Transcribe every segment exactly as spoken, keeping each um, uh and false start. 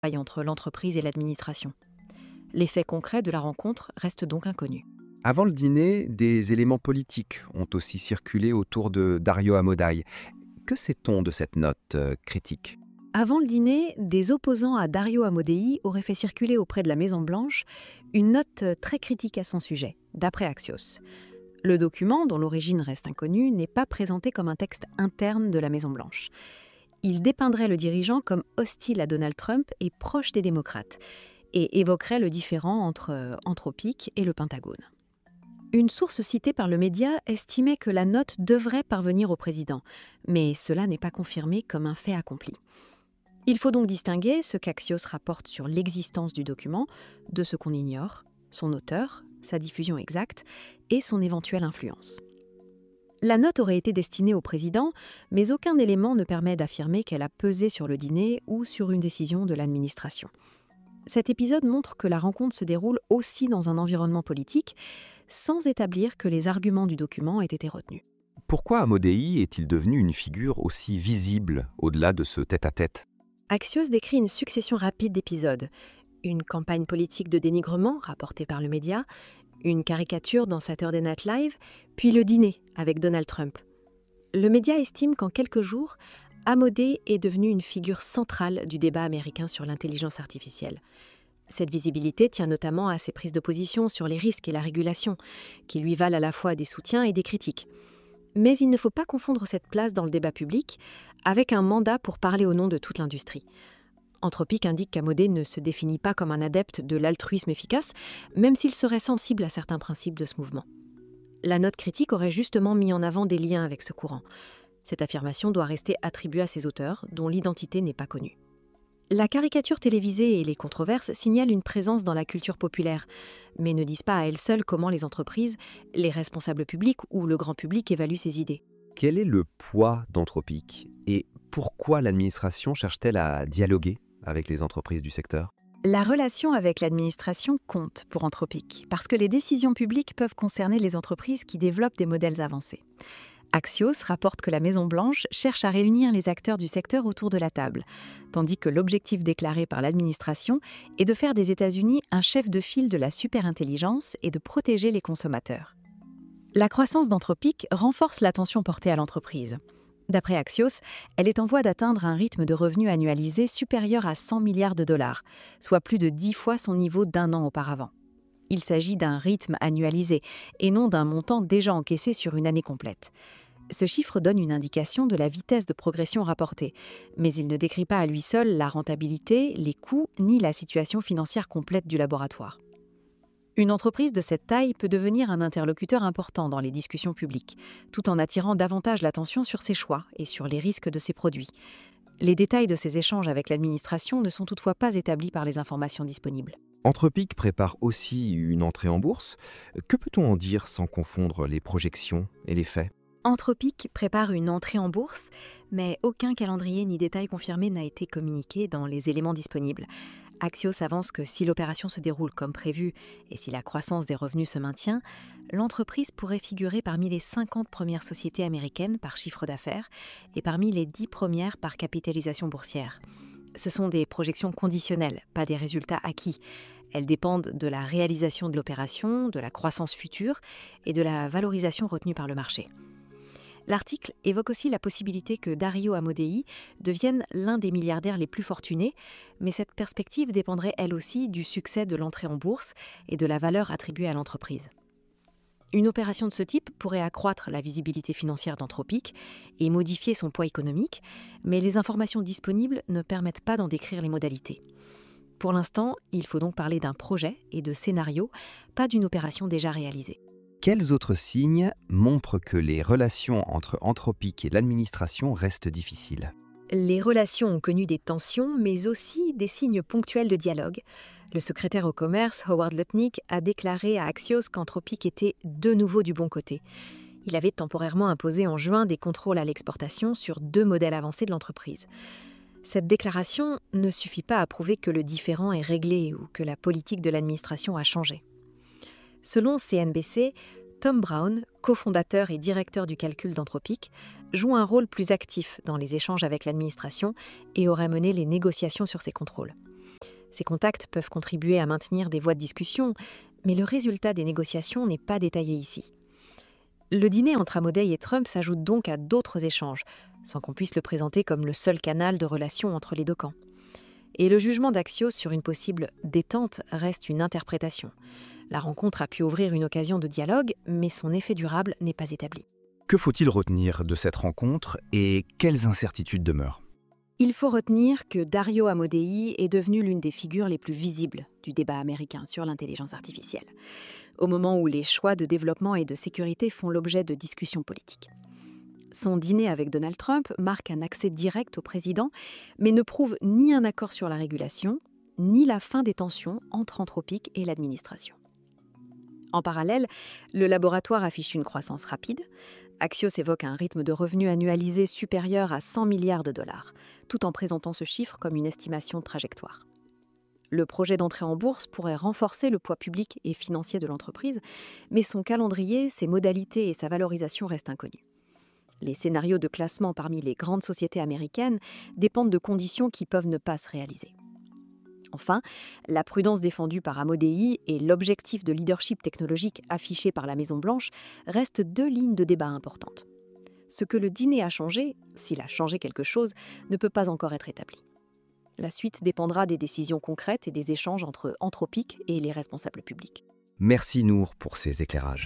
entre l'entreprise et l'administration. L'effet concret de la rencontre reste donc inconnu. Avant le dîner, des éléments politiques ont aussi circulé autour de Dario Amodei. Que sait-on de cette note euh, critique? Avant le dîner, des opposants à Dario Amodei auraient fait circuler auprès de la Maison-Blanche une note très critique à son sujet, d'après Axios. Le document, dont l'origine reste inconnue, n'est pas présenté comme un texte interne de la Maison-Blanche. Il dépeindrait le dirigeant comme hostile à Donald Trump et proche des démocrates, et évoquerait le différend entre Anthropic et le Pentagone. Une source citée par le média estimait que la note devrait parvenir au président, mais cela n'est pas confirmé comme un fait accompli. Il faut donc distinguer ce qu'Axios rapporte sur l'existence du document de ce qu'on ignore, son auteur, sa diffusion exacte et son éventuelle influence. La note aurait été destinée au président, mais aucun élément ne permet d'affirmer qu'elle a pesé sur le dîner ou sur une décision de l'administration. Cet épisode montre que la rencontre se déroule aussi dans un environnement politique, sans établir que les arguments du document aient été retenus. Pourquoi Amodei est-il devenu une figure aussi visible au-delà de ce tête-à-tête? Axios décrit une succession rapide d'épisodes. Une campagne politique de dénigrement rapportée par le média, une caricature dans Saturday Night Live, puis le dîner avec Donald Trump. Le média estime qu'en quelques jours, Amodei est devenu une figure centrale du débat américain sur l'intelligence artificielle. Cette visibilité tient notamment à ses prises de position sur les risques et la régulation, qui lui valent à la fois des soutiens et des critiques. Mais il ne faut pas confondre cette place dans le débat public avec un mandat pour parler au nom de toute l'industrie. Anthropic indique qu'Amodei ne se définit pas comme un adepte de l'altruisme efficace, même s'il serait sensible à certains principes de ce mouvement. La note critique aurait justement mis en avant des liens avec ce courant. Cette affirmation doit rester attribuée à ses auteurs, dont l'identité n'est pas connue. La caricature télévisée et les controverses signalent une présence dans la culture populaire, mais ne disent pas à elles seules comment les entreprises, les responsables publics ou le grand public évaluent ces idées. Quel est le poids d'Anthropic et pourquoi l'administration cherche-t-elle à dialoguer avec les entreprises du secteur? La relation avec l'administration compte pour Anthropic, parce que les décisions publiques peuvent concerner les entreprises qui développent des modèles avancés. Axios rapporte que la Maison-Blanche cherche à réunir les acteurs du secteur autour de la table, tandis que l'objectif déclaré par l'administration est de faire des États-Unis un chef de file de la superintelligence et de protéger les consommateurs. La croissance d'Anthropic renforce l'attention portée à l'entreprise. D'après Axios, elle est en voie d'atteindre un rythme de revenus annualisé supérieur à cent milliards de dollars, soit plus de dix fois son niveau d'un an auparavant. Il s'agit d'un rythme annualisé et non d'un montant déjà encaissé sur une année complète. Ce chiffre donne une indication de la vitesse de progression rapportée, mais il ne décrit pas à lui seul la rentabilité, les coûts ni la situation financière complète du laboratoire. Une entreprise de cette taille peut devenir un interlocuteur important dans les discussions publiques, tout en attirant davantage l'attention sur ses choix et sur les risques de ses produits. Les détails de ces échanges avec l'administration ne sont toutefois pas établis par les informations disponibles. Anthropic prépare aussi une entrée en bourse. Que peut-on en dire sans confondre les projections et les faits? Anthropic prépare une entrée en bourse, mais aucun calendrier ni détail confirmé n'a été communiqué dans les éléments disponibles. Axios avance que si l'opération se déroule comme prévu et si la croissance des revenus se maintient, l'entreprise pourrait figurer parmi les cinquante premières sociétés américaines par chiffre d'affaires et parmi les dix premières par capitalisation boursière. Ce sont des projections conditionnelles, pas des résultats acquis. Elles dépendent de la réalisation de l'opération, de la croissance future et de la valorisation retenue par le marché. L'article évoque aussi la possibilité que Dario Amodei devienne l'un des milliardaires les plus fortunés, mais cette perspective dépendrait elle aussi du succès de l'entrée en bourse et de la valeur attribuée à l'entreprise. Une opération de ce type pourrait accroître la visibilité financière d'Anthropic et modifier son poids économique, mais les informations disponibles ne permettent pas d'en décrire les modalités. Pour l'instant, il faut donc parler d'un projet et de scénario, pas d'une opération déjà réalisée. Quels autres signes montrent que les relations entre Anthropic et l'administration restent difficiles? Les relations ont connu des tensions, mais aussi des signes ponctuels de dialogue. Le secrétaire au commerce, Howard Lutnick, a déclaré à Axios qu'Anthropic était de nouveau du bon côté. Il avait temporairement imposé en juin des contrôles à l'exportation sur deux modèles avancés de l'entreprise. Cette déclaration ne suffit pas à prouver que le différend est réglé ou que la politique de l'administration a changé. Selon C N B C, Tom Brown, cofondateur et directeur du calcul d'Anthropic, joue un rôle plus actif dans les échanges avec l'administration et aurait mené les négociations sur ces contrôles. Ces contacts peuvent contribuer à maintenir des voies de discussion, mais le résultat des négociations n'est pas détaillé ici. Le dîner entre Amodei et Trump s'ajoute donc à d'autres échanges, sans qu'on puisse le présenter comme le seul canal de relation entre les deux camps. Et le jugement d'Axios sur une possible détente reste une interprétation. La rencontre a pu ouvrir une occasion de dialogue, mais son effet durable n'est pas établi. Que faut-il retenir de cette rencontre et quelles incertitudes demeurent? Il faut retenir que Dario Amodei est devenu l'une des figures les plus visibles du débat américain sur l'intelligence artificielle, au moment où les choix de développement et de sécurité font l'objet de discussions politiques. Son dîner avec Donald Trump marque un accès direct au président, mais ne prouve ni un accord sur la régulation, ni la fin des tensions entre Anthropic et l'administration. En parallèle, le laboratoire affiche une croissance rapide. Axios évoque un rythme de revenus annualisé supérieur à cent milliards de dollars, tout en présentant ce chiffre comme une estimation de trajectoire. Le projet d'entrée en bourse pourrait renforcer le poids public et financier de l'entreprise, mais son calendrier, ses modalités et sa valorisation restent inconnus. Les scénarios de classement parmi les grandes sociétés américaines dépendent de conditions qui peuvent ne pas se réaliser. Enfin, la prudence défendue par Amodei et l'objectif de leadership technologique affiché par la Maison-Blanche restent deux lignes de débat importantes. Ce que le dîner a changé, s'il a changé quelque chose, ne peut pas encore être établi. La suite dépendra des décisions concrètes et des échanges entre Anthropic et les responsables publics. Merci Nour pour ces éclairages.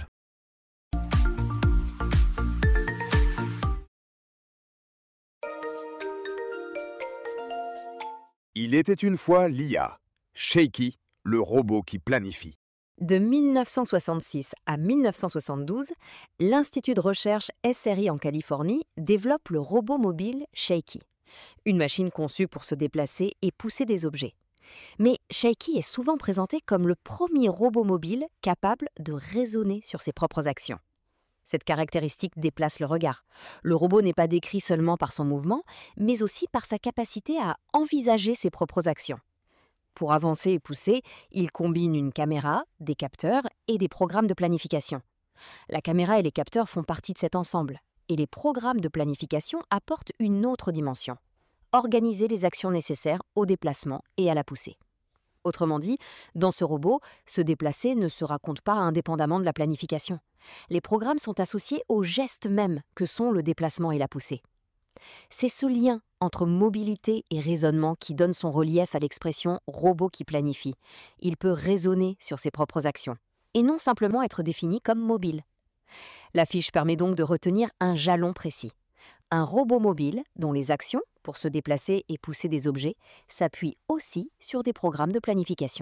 Il était une fois l'I A, Shaky, le robot qui planifie. De mille neuf cent soixante-six à mille neuf cent soixante-douze, l'Institut de recherche S R I en Californie développe le robot mobile Shaky, une machine conçue pour se déplacer et pousser des objets. Mais Shaky est souvent présenté comme le premier robot mobile capable de raisonner sur ses propres actions. Cette caractéristique déplace le regard. Le robot n'est pas décrit seulement par son mouvement, mais aussi par sa capacité à envisager ses propres actions. Pour avancer et pousser, il combine une caméra, des capteurs et des programmes de planification. La caméra et les capteurs font partie de cet ensemble, et les programmes de planification apportent une autre dimension: organiser les actions nécessaires au déplacement et à la poussée. Autrement dit, dans ce robot, se déplacer ne se raconte pas indépendamment de la planification. Les programmes sont associés aux gestes mêmes que sont le déplacement et la poussée. C'est ce lien entre mobilité et raisonnement qui donne son relief à l'expression « robot qui planifie ». Il peut raisonner sur ses propres actions, et non simplement être défini comme mobile. La fiche permet donc de retenir un jalon précis. Un robot mobile dont les actions, pour se déplacer et pousser des objets, s'appuient aussi sur des programmes de planification.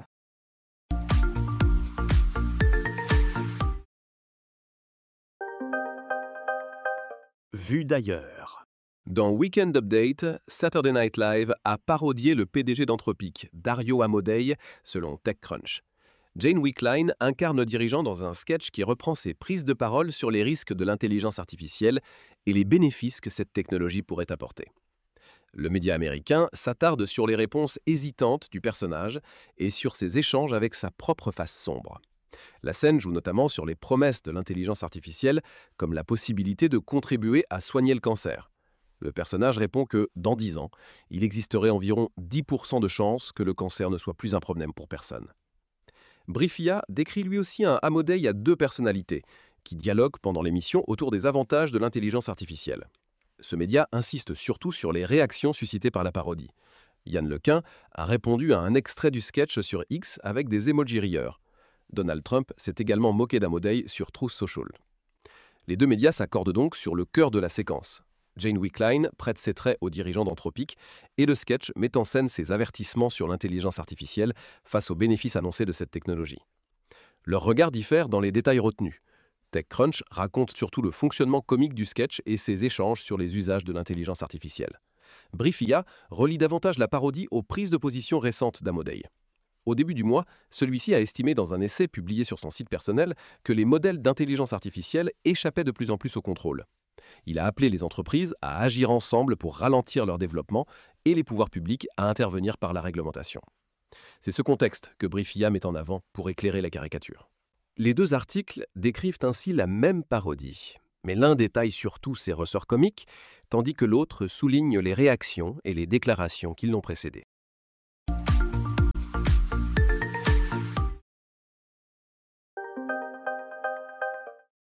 Vue d'ailleurs. Dans Weekend Update, Saturday Night Live a parodié le P D G d'Anthropic, Dario Amodei, selon TechCrunch. Jane Wickline incarne le dirigeant dans un sketch qui reprend ses prises de parole sur les risques de l'intelligence artificielle et les bénéfices que cette technologie pourrait apporter. Le média américain s'attarde sur les réponses hésitantes du personnage et sur ses échanges avec sa propre face sombre. La scène joue notamment sur les promesses de l'intelligence artificielle, comme la possibilité de contribuer à soigner le cancer. Le personnage répond que, dans dix ans, il existerait environ dix pour cent de chances que le cancer ne soit plus un problème pour personne. Briefia décrit lui aussi un Amodei à deux personnalités, qui dialoguent pendant l'émission autour des avantages de l'intelligence artificielle. Ce média insiste surtout sur les réactions suscitées par la parodie. Yann Lequin a répondu à un extrait du sketch sur X avec des emojis rieurs. Donald Trump s'est également moqué d'Amodei sur Truth Social. Les deux médias s'accordent donc sur le cœur de la séquence. Jane Wickline prête ses traits aux dirigeants d'Anthropic et le sketch met en scène ses avertissements sur l'intelligence artificielle face aux bénéfices annoncés de cette technologie. Leurs regards diffèrent dans les détails retenus. TechCrunch raconte surtout le fonctionnement comique du sketch et ses échanges sur les usages de l'intelligence artificielle. Briefia relie davantage la parodie aux prises de position récentes d'Amodei. Au début du mois, celui-ci a estimé dans un essai publié sur son site personnel que les modèles d'intelligence artificielle échappaient de plus en plus au contrôle. Il a appelé les entreprises à agir ensemble pour ralentir leur développement et les pouvoirs publics à intervenir par la réglementation. C'est ce contexte que Briefia met en avant pour éclairer la caricature. Les deux articles décrivent ainsi la même parodie, mais l'un détaille surtout ses ressorts comiques, tandis que l'autre souligne les réactions et les déclarations qui l'ont précédée.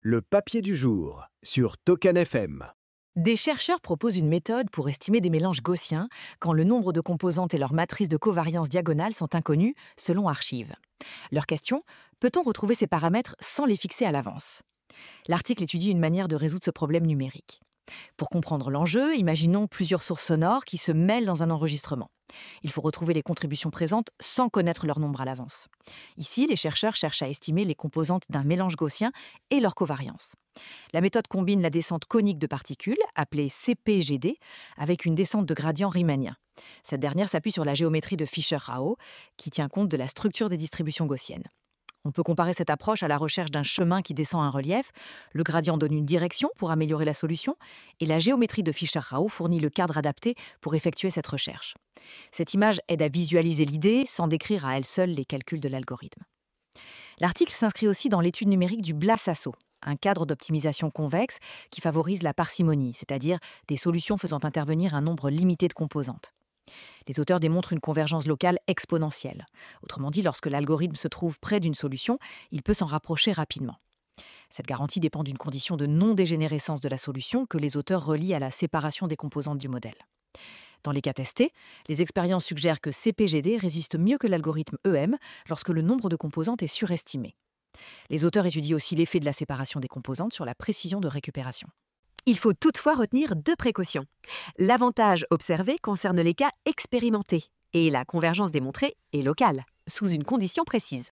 Le papier du jour sur Token F M. Des chercheurs proposent une méthode pour estimer des mélanges gaussiens quand le nombre de composantes et leur matrice de covariance diagonale sont inconnus, selon Archive. Leur question, peut-on retrouver ces paramètres sans les fixer à l'avance? L'article étudie une manière de résoudre ce problème numérique. Pour comprendre l'enjeu, imaginons plusieurs sources sonores qui se mêlent dans un enregistrement. Il faut retrouver les contributions présentes sans connaître leur nombre à l'avance. Ici, les chercheurs cherchent à estimer les composantes d'un mélange gaussien et leur covariance. La méthode combine la descente conique de particules, appelée C P G D, avec une descente de gradient riemanien. Cette dernière s'appuie sur la géométrie de Fischer-Rao, qui tient compte de la structure des distributions gaussiennes. On peut comparer cette approche à la recherche d'un chemin qui descend un relief. Le gradient donne une direction pour améliorer la solution et la géométrie de Fischer-Rao fournit le cadre adapté pour effectuer cette recherche. Cette image aide à visualiser l'idée sans décrire à elle seule les calculs de l'algorithme. L'article s'inscrit aussi dans l'étude numérique du BLASASSO, un cadre d'optimisation convexe qui favorise la parcimonie, c'est-à-dire des solutions faisant intervenir un nombre limité de composantes. Les auteurs démontrent une convergence locale exponentielle. Autrement dit, lorsque l'algorithme se trouve près d'une solution, il peut s'en rapprocher rapidement. Cette garantie dépend d'une condition de non-dégénérescence de la solution que les auteurs relient à la séparation des composantes du modèle. Dans les cas testés, les expériences suggèrent que C P G D résiste mieux que l'algorithme E M lorsque le nombre de composantes est surestimé. Les auteurs étudient aussi l'effet de la séparation des composantes sur la précision de récupération. Il faut toutefois retenir deux précautions. L'avantage observé concerne les cas expérimentés et la convergence démontrée est locale, sous une condition précise.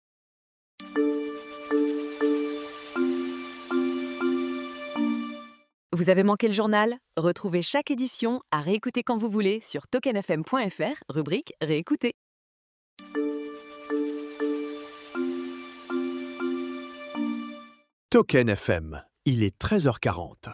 Vous avez manqué le journal? Retrouvez chaque édition à réécouter quand vous voulez sur token f m point f r, rubrique Réécouter. Token F M, il est treize heures quarante.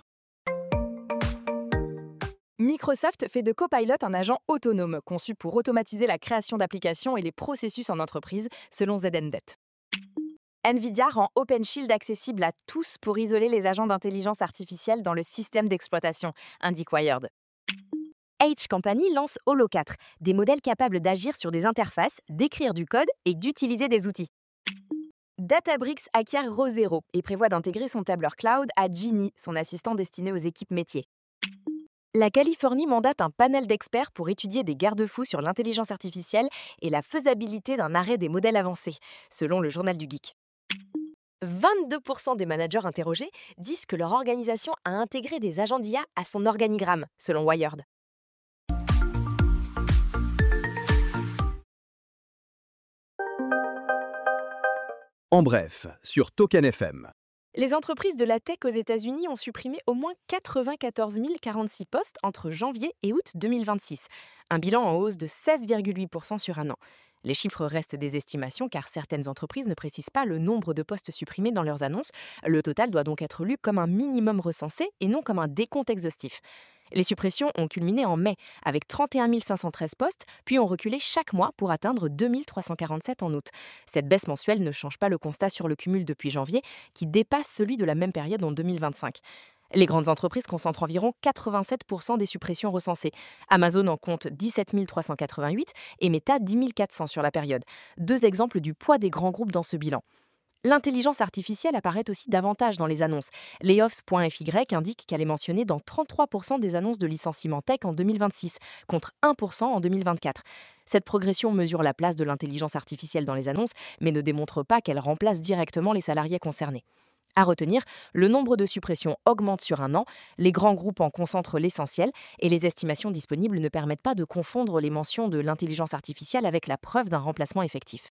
Microsoft fait de Copilot un agent autonome, conçu pour automatiser la création d'applications et les processus en entreprise, selon Z N D. NVIDIA rend OpenShield accessible à tous pour isoler les agents d'intelligence artificielle dans le système d'exploitation, indique Wired. H Company lance Holo quatre, des modèles capables d'agir sur des interfaces, d'écrire du code et d'utiliser des outils. Databricks acquiert Rosero et prévoit d'intégrer son tableur cloud à Genie, son assistant destiné aux équipes métiers. La Californie mandate un panel d'experts pour étudier des garde-fous sur l'intelligence artificielle et la faisabilité d'un arrêt des modèles avancés, selon le journal du Geek. vingt-deux pour cent des managers interrogés disent que leur organisation a intégré des agents d'I A à son organigramme, selon Wired. En bref, sur Token F M. Les entreprises de la tech aux États-Unis ont supprimé au moins quatre-vingt-quatorze mille quarante-six postes entre janvier et août deux mille vingt-six, un bilan en hausse de seize virgule huit pour cent sur un an. Les chiffres restent des estimations car certaines entreprises ne précisent pas le nombre de postes supprimés dans leurs annonces. Le total doit donc être lu comme un minimum recensé et non comme un décompte exhaustif. Les suppressions ont culminé en mai avec trente et un mille cinq cent treize postes, puis ont reculé chaque mois pour atteindre deux mille trois cent quarante-sept en août. Cette baisse mensuelle ne change pas le constat sur le cumul depuis janvier, qui dépasse celui de la même période en deux mille vingt-cinq. Les grandes entreprises concentrent environ quatre-vingt-sept pour cent des suppressions recensées. Amazon en compte dix-sept mille trois cent quatre-vingt-huit et Meta dix mille quatre cents sur la période. Deux exemples du poids des grands groupes dans ce bilan. L'intelligence artificielle apparaît aussi davantage dans les annonces. Layoffs point f y indique qu'elle est mentionnée dans trente-trois pour cent des annonces de licenciement tech en deux mille vingt-six, contre un pour cent en deux mille vingt-quatre. Cette progression mesure la place de l'intelligence artificielle dans les annonces, mais ne démontre pas qu'elle remplace directement les salariés concernés. À retenir, le nombre de suppressions augmente sur un an, les grands groupes en concentrent l'essentiel et les estimations disponibles ne permettent pas de confondre les mentions de l'intelligence artificielle avec la preuve d'un remplacement effectif.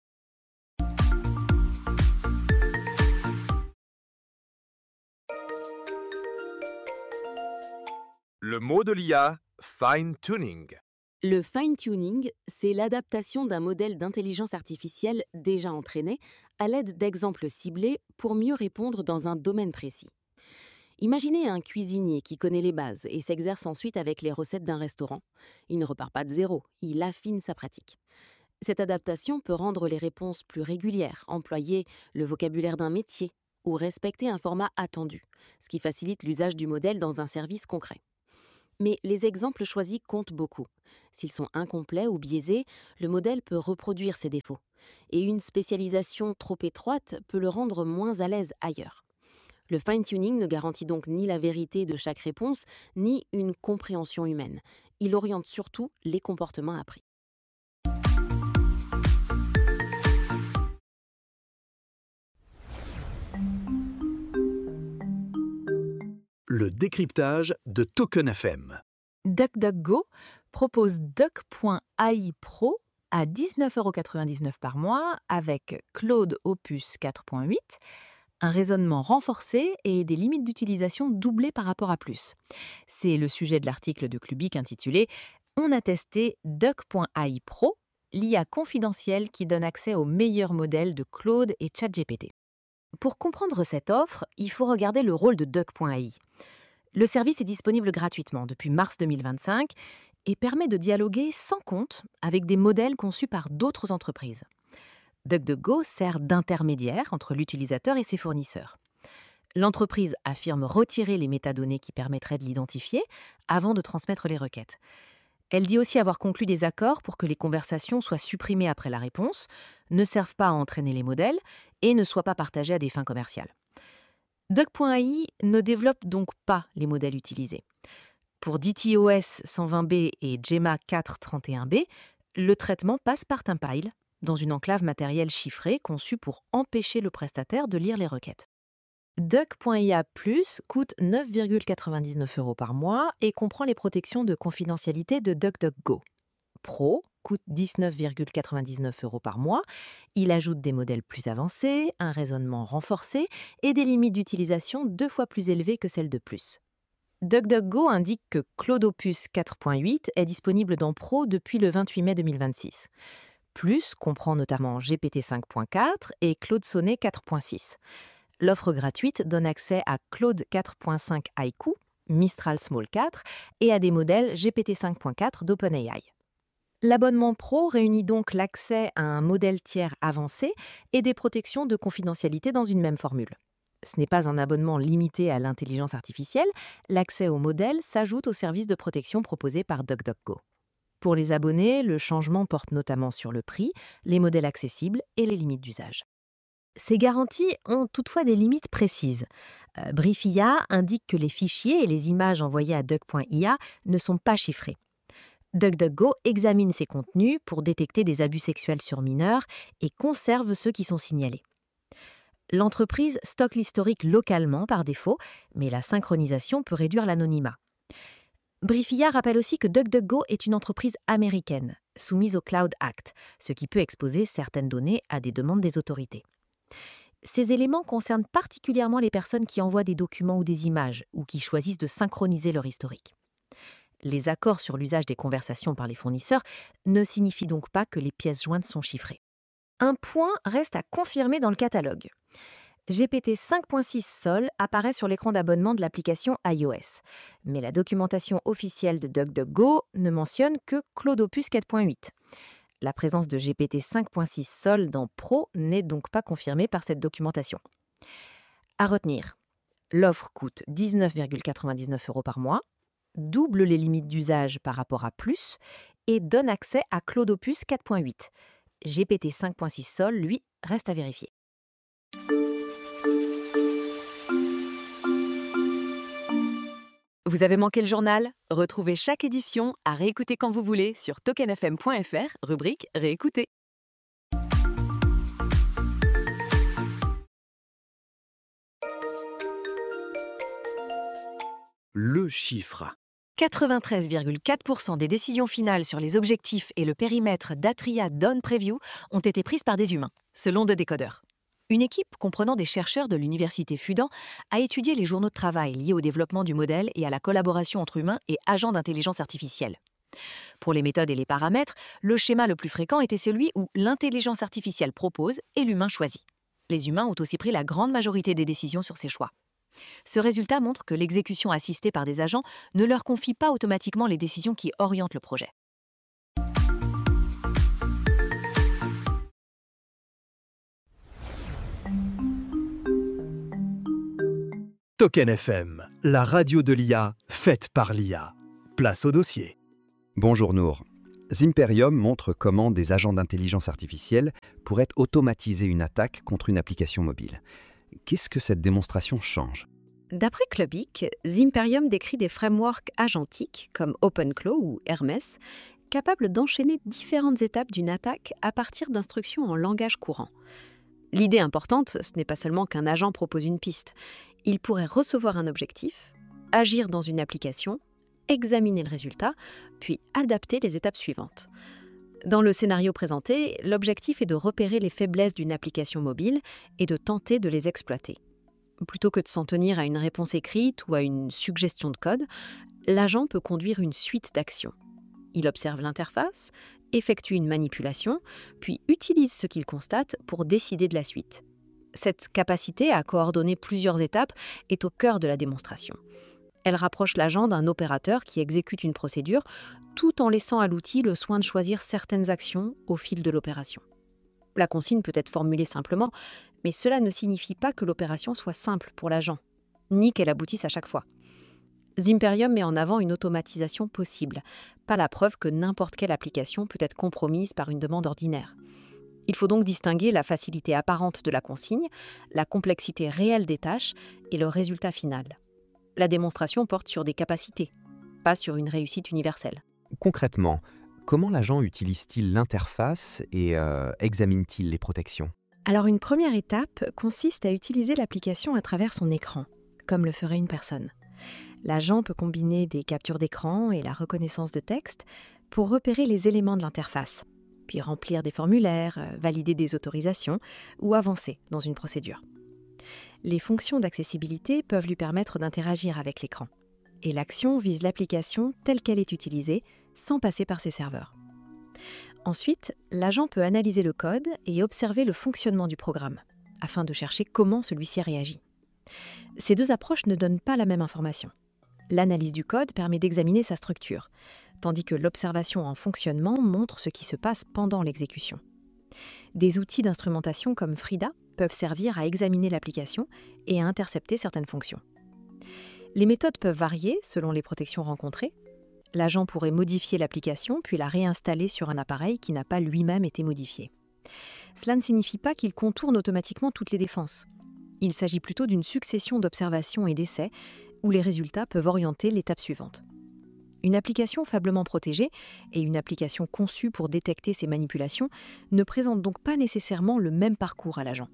Le mot de l'I A, fine-tuning. Le fine-tuning, c'est l'adaptation d'un modèle d'intelligence artificielle déjà entraîné à l'aide d'exemples ciblés pour mieux répondre dans un domaine précis. Imaginez un cuisinier qui connaît les bases et s'exerce ensuite avec les recettes d'un restaurant. Il ne repart pas de zéro, il affine sa pratique. Cette adaptation peut rendre les réponses plus régulières, employer le vocabulaire d'un métier ou respecter un format attendu, ce qui facilite l'usage du modèle dans un service concret. Mais les exemples choisis comptent beaucoup. S'ils sont incomplets ou biaisés, le modèle peut reproduire ses défauts. Et une spécialisation trop étroite peut le rendre moins à l'aise ailleurs. Le fine-tuning ne garantit donc ni la vérité de chaque réponse, ni une compréhension humaine. Il oriente surtout les comportements appris. Le décryptage de Token F M. DuckDuckGo propose Duck.A I Pro à dix-neuf euros quatre-vingt-dix-neuf par mois avec Claude Opus quatre point huit, un raisonnement renforcé et des limites d'utilisation doublées par rapport à plus. C'est le sujet de l'article de Clubic intitulé « On a testé Duck.A I Pro, l'I A confidentielle qui donne accès aux meilleurs modèles de Claude et ChatGPT ». Pour comprendre cette offre, il faut regarder le rôle de Duck.A I. Le service est disponible gratuitement depuis mars deux mille vingt-cinq et permet de dialoguer sans compte avec des modèles conçus par d'autres entreprises. DuckDuckGo sert d'intermédiaire entre l'utilisateur et ses fournisseurs. L'entreprise affirme retirer les métadonnées qui permettraient de l'identifier avant de transmettre les requêtes. Elle dit aussi avoir conclu des accords pour que les conversations soient supprimées après la réponse, ne servent pas à entraîner les modèles et ne soient pas partagées à des fins commerciales. Duck.A I ne développe donc pas les modèles utilisés. Pour D T O S cent vingt B et Gemma quatre cent trente et un B, le traitement passe par Timpile, dans une enclave matérielle chiffrée conçue pour empêcher le prestataire de lire les requêtes. Duck.I A Plus coûte neuf virgule quatre-vingt-dix-neuf euros par mois et comprend les protections de confidentialité de DuckDuckGo. Pro coûte dix-neuf virgule quatre-vingt-dix-neuf euros par mois. Il ajoute des modèles plus avancés, un raisonnement renforcé et des limites d'utilisation deux fois plus élevées que celles de Plus. DuckDuckGo indique que Claude Opus quatre point huit est disponible dans Pro depuis le vingt-huit mai deux mille vingt-six. Plus comprend notamment G P T cinq point quatre et Claude Sonnet quatre point six. L'offre gratuite donne accès à Claude quatre point cinq Haiku, Mistral Small quatre et à des modèles G P T cinq point quatre d'OpenAI. L'abonnement Pro réunit donc l'accès à un modèle tiers avancé et des protections de confidentialité dans une même formule. Ce n'est pas un abonnement limité à l'intelligence artificielle, l'accès au modèle s'ajoute aux services de protection proposés par DuckDuckGo. Pour les abonnés, le changement porte notamment sur le prix, les modèles accessibles et les limites d'usage. Ces garanties ont toutefois des limites précises. Euh, Briefia indique que les fichiers et les images envoyées à Duck.I A ne sont pas chiffrés. DuckDuckGo examine ces contenus pour détecter des abus sexuels sur mineurs et conserve ceux qui sont signalés. L'entreprise stocke l'historique localement par défaut, mais la synchronisation peut réduire l'anonymat. Briefia rappelle aussi que DuckDuckGo est une entreprise américaine, soumise au Cloud Act, ce qui peut exposer certaines données à des demandes des autorités. Ces éléments concernent particulièrement les personnes qui envoient des documents ou des images ou qui choisissent de synchroniser leur historique. Les accords sur l'usage des conversations par les fournisseurs ne signifient donc pas que les pièces jointes sont chiffrées. Un point reste à confirmer dans le catalogue. G P T cinq point six Sol apparaît sur l'écran d'abonnement de l'application iOS, mais la documentation officielle de DuckDuckGo ne mentionne que Claude Opus quatre point huit. La présence de G P T cinq point six Sol dans Pro n'est donc pas confirmée par cette documentation. À retenir, l'offre coûte dix-neuf virgule quatre-vingt-dix-neuf euros par mois, double les limites d'usage par rapport à Plus et donne accès à Claude Opus quatre point huit. G P T cinq point six Sol, lui, reste à vérifier. Vous avez manqué le journal? Retrouvez chaque édition à réécouter quand vous voulez sur token f m point f r, rubrique Réécouter. Le chiffre. quatre-vingt-treize virgule quatre pour cent des décisions finales sur les objectifs et le périmètre d'Atria Dawn Preview ont été prises par des humains, selon The Decoder. Une équipe comprenant des chercheurs de l'université Fudan a étudié les journaux de travail liés au développement du modèle et à la collaboration entre humains et agents d'intelligence artificielle. Pour les méthodes et les paramètres, le schéma le plus fréquent était celui où l'intelligence artificielle propose et l'humain choisit. Les humains ont aussi pris la grande majorité des décisions sur ces choix. Ce résultat montre que l'exécution assistée par des agents ne leur confie pas automatiquement les décisions qui orientent le projet. Token F M, la radio de l'I A, faite par l'I A. Place au dossier. Bonjour Nour. Zimperium montre comment des agents d'intelligence artificielle pourraient automatiser une attaque contre une application mobile. qu'est-ce que cette démonstration change? D'après Clubic, Zimperium décrit des frameworks agentiques comme OpenClaw ou Hermès, capables d'enchaîner différentes étapes d'une attaque à partir d'instructions en langage courant. L'idée importante, ce n'est pas seulement qu'un agent propose une piste. Il pourrait recevoir un objectif, agir dans une application, examiner le résultat, puis adapter les étapes suivantes. Dans le scénario présenté, l'objectif est de repérer les faiblesses d'une application mobile et de tenter de les exploiter. Plutôt que de s'en tenir à une réponse écrite ou à une suggestion de code, l'agent peut conduire une suite d'actions. Il observe l'interface, effectue une manipulation, puis utilise ce qu'il constate pour décider de la suite. Cette capacité à coordonner plusieurs étapes est au cœur de la démonstration. Elle rapproche l'agent d'un opérateur qui exécute une procédure tout en laissant à l'outil le soin de choisir certaines actions au fil de l'opération. La consigne peut être formulée simplement, mais cela ne signifie pas que l'opération soit simple pour l'agent, ni qu'elle aboutisse à chaque fois. Zimperium met en avant une automatisation possible, pas la preuve que n'importe quelle application peut être compromise par une demande ordinaire. Il faut donc distinguer la facilité apparente de la consigne, la complexité réelle des tâches et le résultat final. La démonstration porte sur des capacités, pas sur une réussite universelle. Concrètement, comment l'agent utilise-t-il l'interface et euh, examine-t-il les protections? Alors une première étape consiste à utiliser l'application à travers son écran, comme le ferait une personne. L'agent peut combiner des captures d'écran et la reconnaissance de texte pour repérer les éléments de l'interface, puis remplir des formulaires, valider des autorisations ou avancer dans une procédure. Les fonctions d'accessibilité peuvent lui permettre d'interagir avec l'écran. Et l'action vise l'application telle qu'elle est utilisée, sans passer par ses serveurs. Ensuite, l'agent peut analyser le code et observer le fonctionnement du programme, afin de chercher comment celui-ci réagit. Ces deux approches ne donnent pas la même information. L'analyse du code permet d'examiner sa structure, tandis que l'observation en fonctionnement montre ce qui se passe pendant l'exécution. Des outils d'instrumentation comme Frida peuvent servir à examiner l'application et à intercepter certaines fonctions. Les méthodes peuvent varier selon les protections rencontrées. L'agent pourrait modifier l'application puis la réinstaller sur un appareil qui n'a pas lui-même été modifié. Cela ne signifie pas qu'il contourne automatiquement toutes les défenses. Il s'agit plutôt d'une succession d'observations et d'essais où les résultats peuvent orienter l'étape suivante. Une application faiblement protégée et une application conçue pour détecter ces manipulations ne présentent donc pas nécessairement le même parcours à l'agent.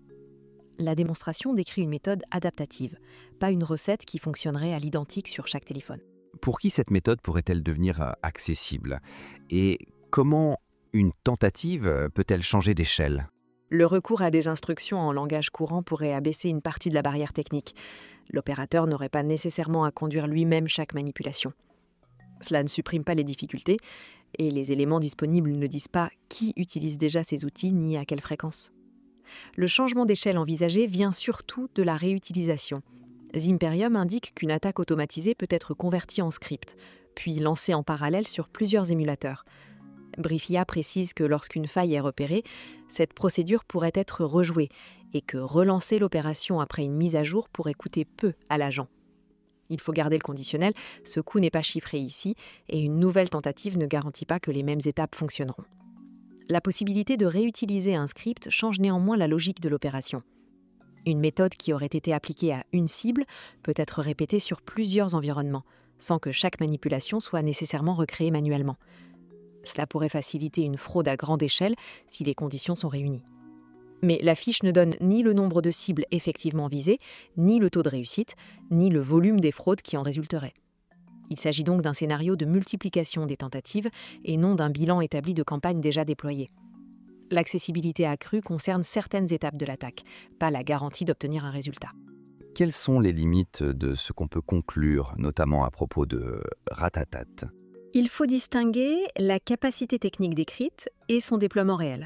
La démonstration décrit une méthode adaptative, pas une recette qui fonctionnerait à l'identique sur chaque téléphone. Pour qui cette méthode pourrait-elle devenir accessible? Et comment une tentative peut-elle changer d'échelle? Le recours à des instructions en langage courant pourrait abaisser une partie de la barrière technique. L'opérateur n'aurait pas nécessairement à conduire lui-même chaque manipulation. Cela ne supprime pas les difficultés, et les éléments disponibles ne disent pas qui utilise déjà ces outils ni à quelle fréquence. Le changement d'échelle envisagé vient surtout de la réutilisation. Zimperium indique qu'une attaque automatisée peut être convertie en script, puis lancée en parallèle sur plusieurs émulateurs. Briefia précise que lorsqu'une faille est repérée, cette procédure pourrait être rejouée et que relancer l'opération après une mise à jour pourrait coûter peu à l'agent. Il faut garder le conditionnel, ce coût n'est pas chiffré ici et une nouvelle tentative ne garantit pas que les mêmes étapes fonctionneront. La possibilité de réutiliser un script change néanmoins la logique de l'opération. Une méthode qui aurait été appliquée à une cible peut être répétée sur plusieurs environnements, sans que chaque manipulation soit nécessairement recréée manuellement. Cela pourrait faciliter une fraude à grande échelle si les conditions sont réunies. Mais la fiche ne donne ni le nombre de cibles effectivement visées, ni le taux de réussite, ni le volume des fraudes qui en résulteraient. Il s'agit donc d'un scénario de multiplication des tentatives et non d'un bilan établi de campagnes déjà déployées. L'accessibilité accrue concerne certaines étapes de l'attaque, pas la garantie d'obtenir un résultat. Quelles sont les limites de ce qu'on peut conclure, notamment à propos de Ratatat? Il faut distinguer la capacité technique décrite et son déploiement réel.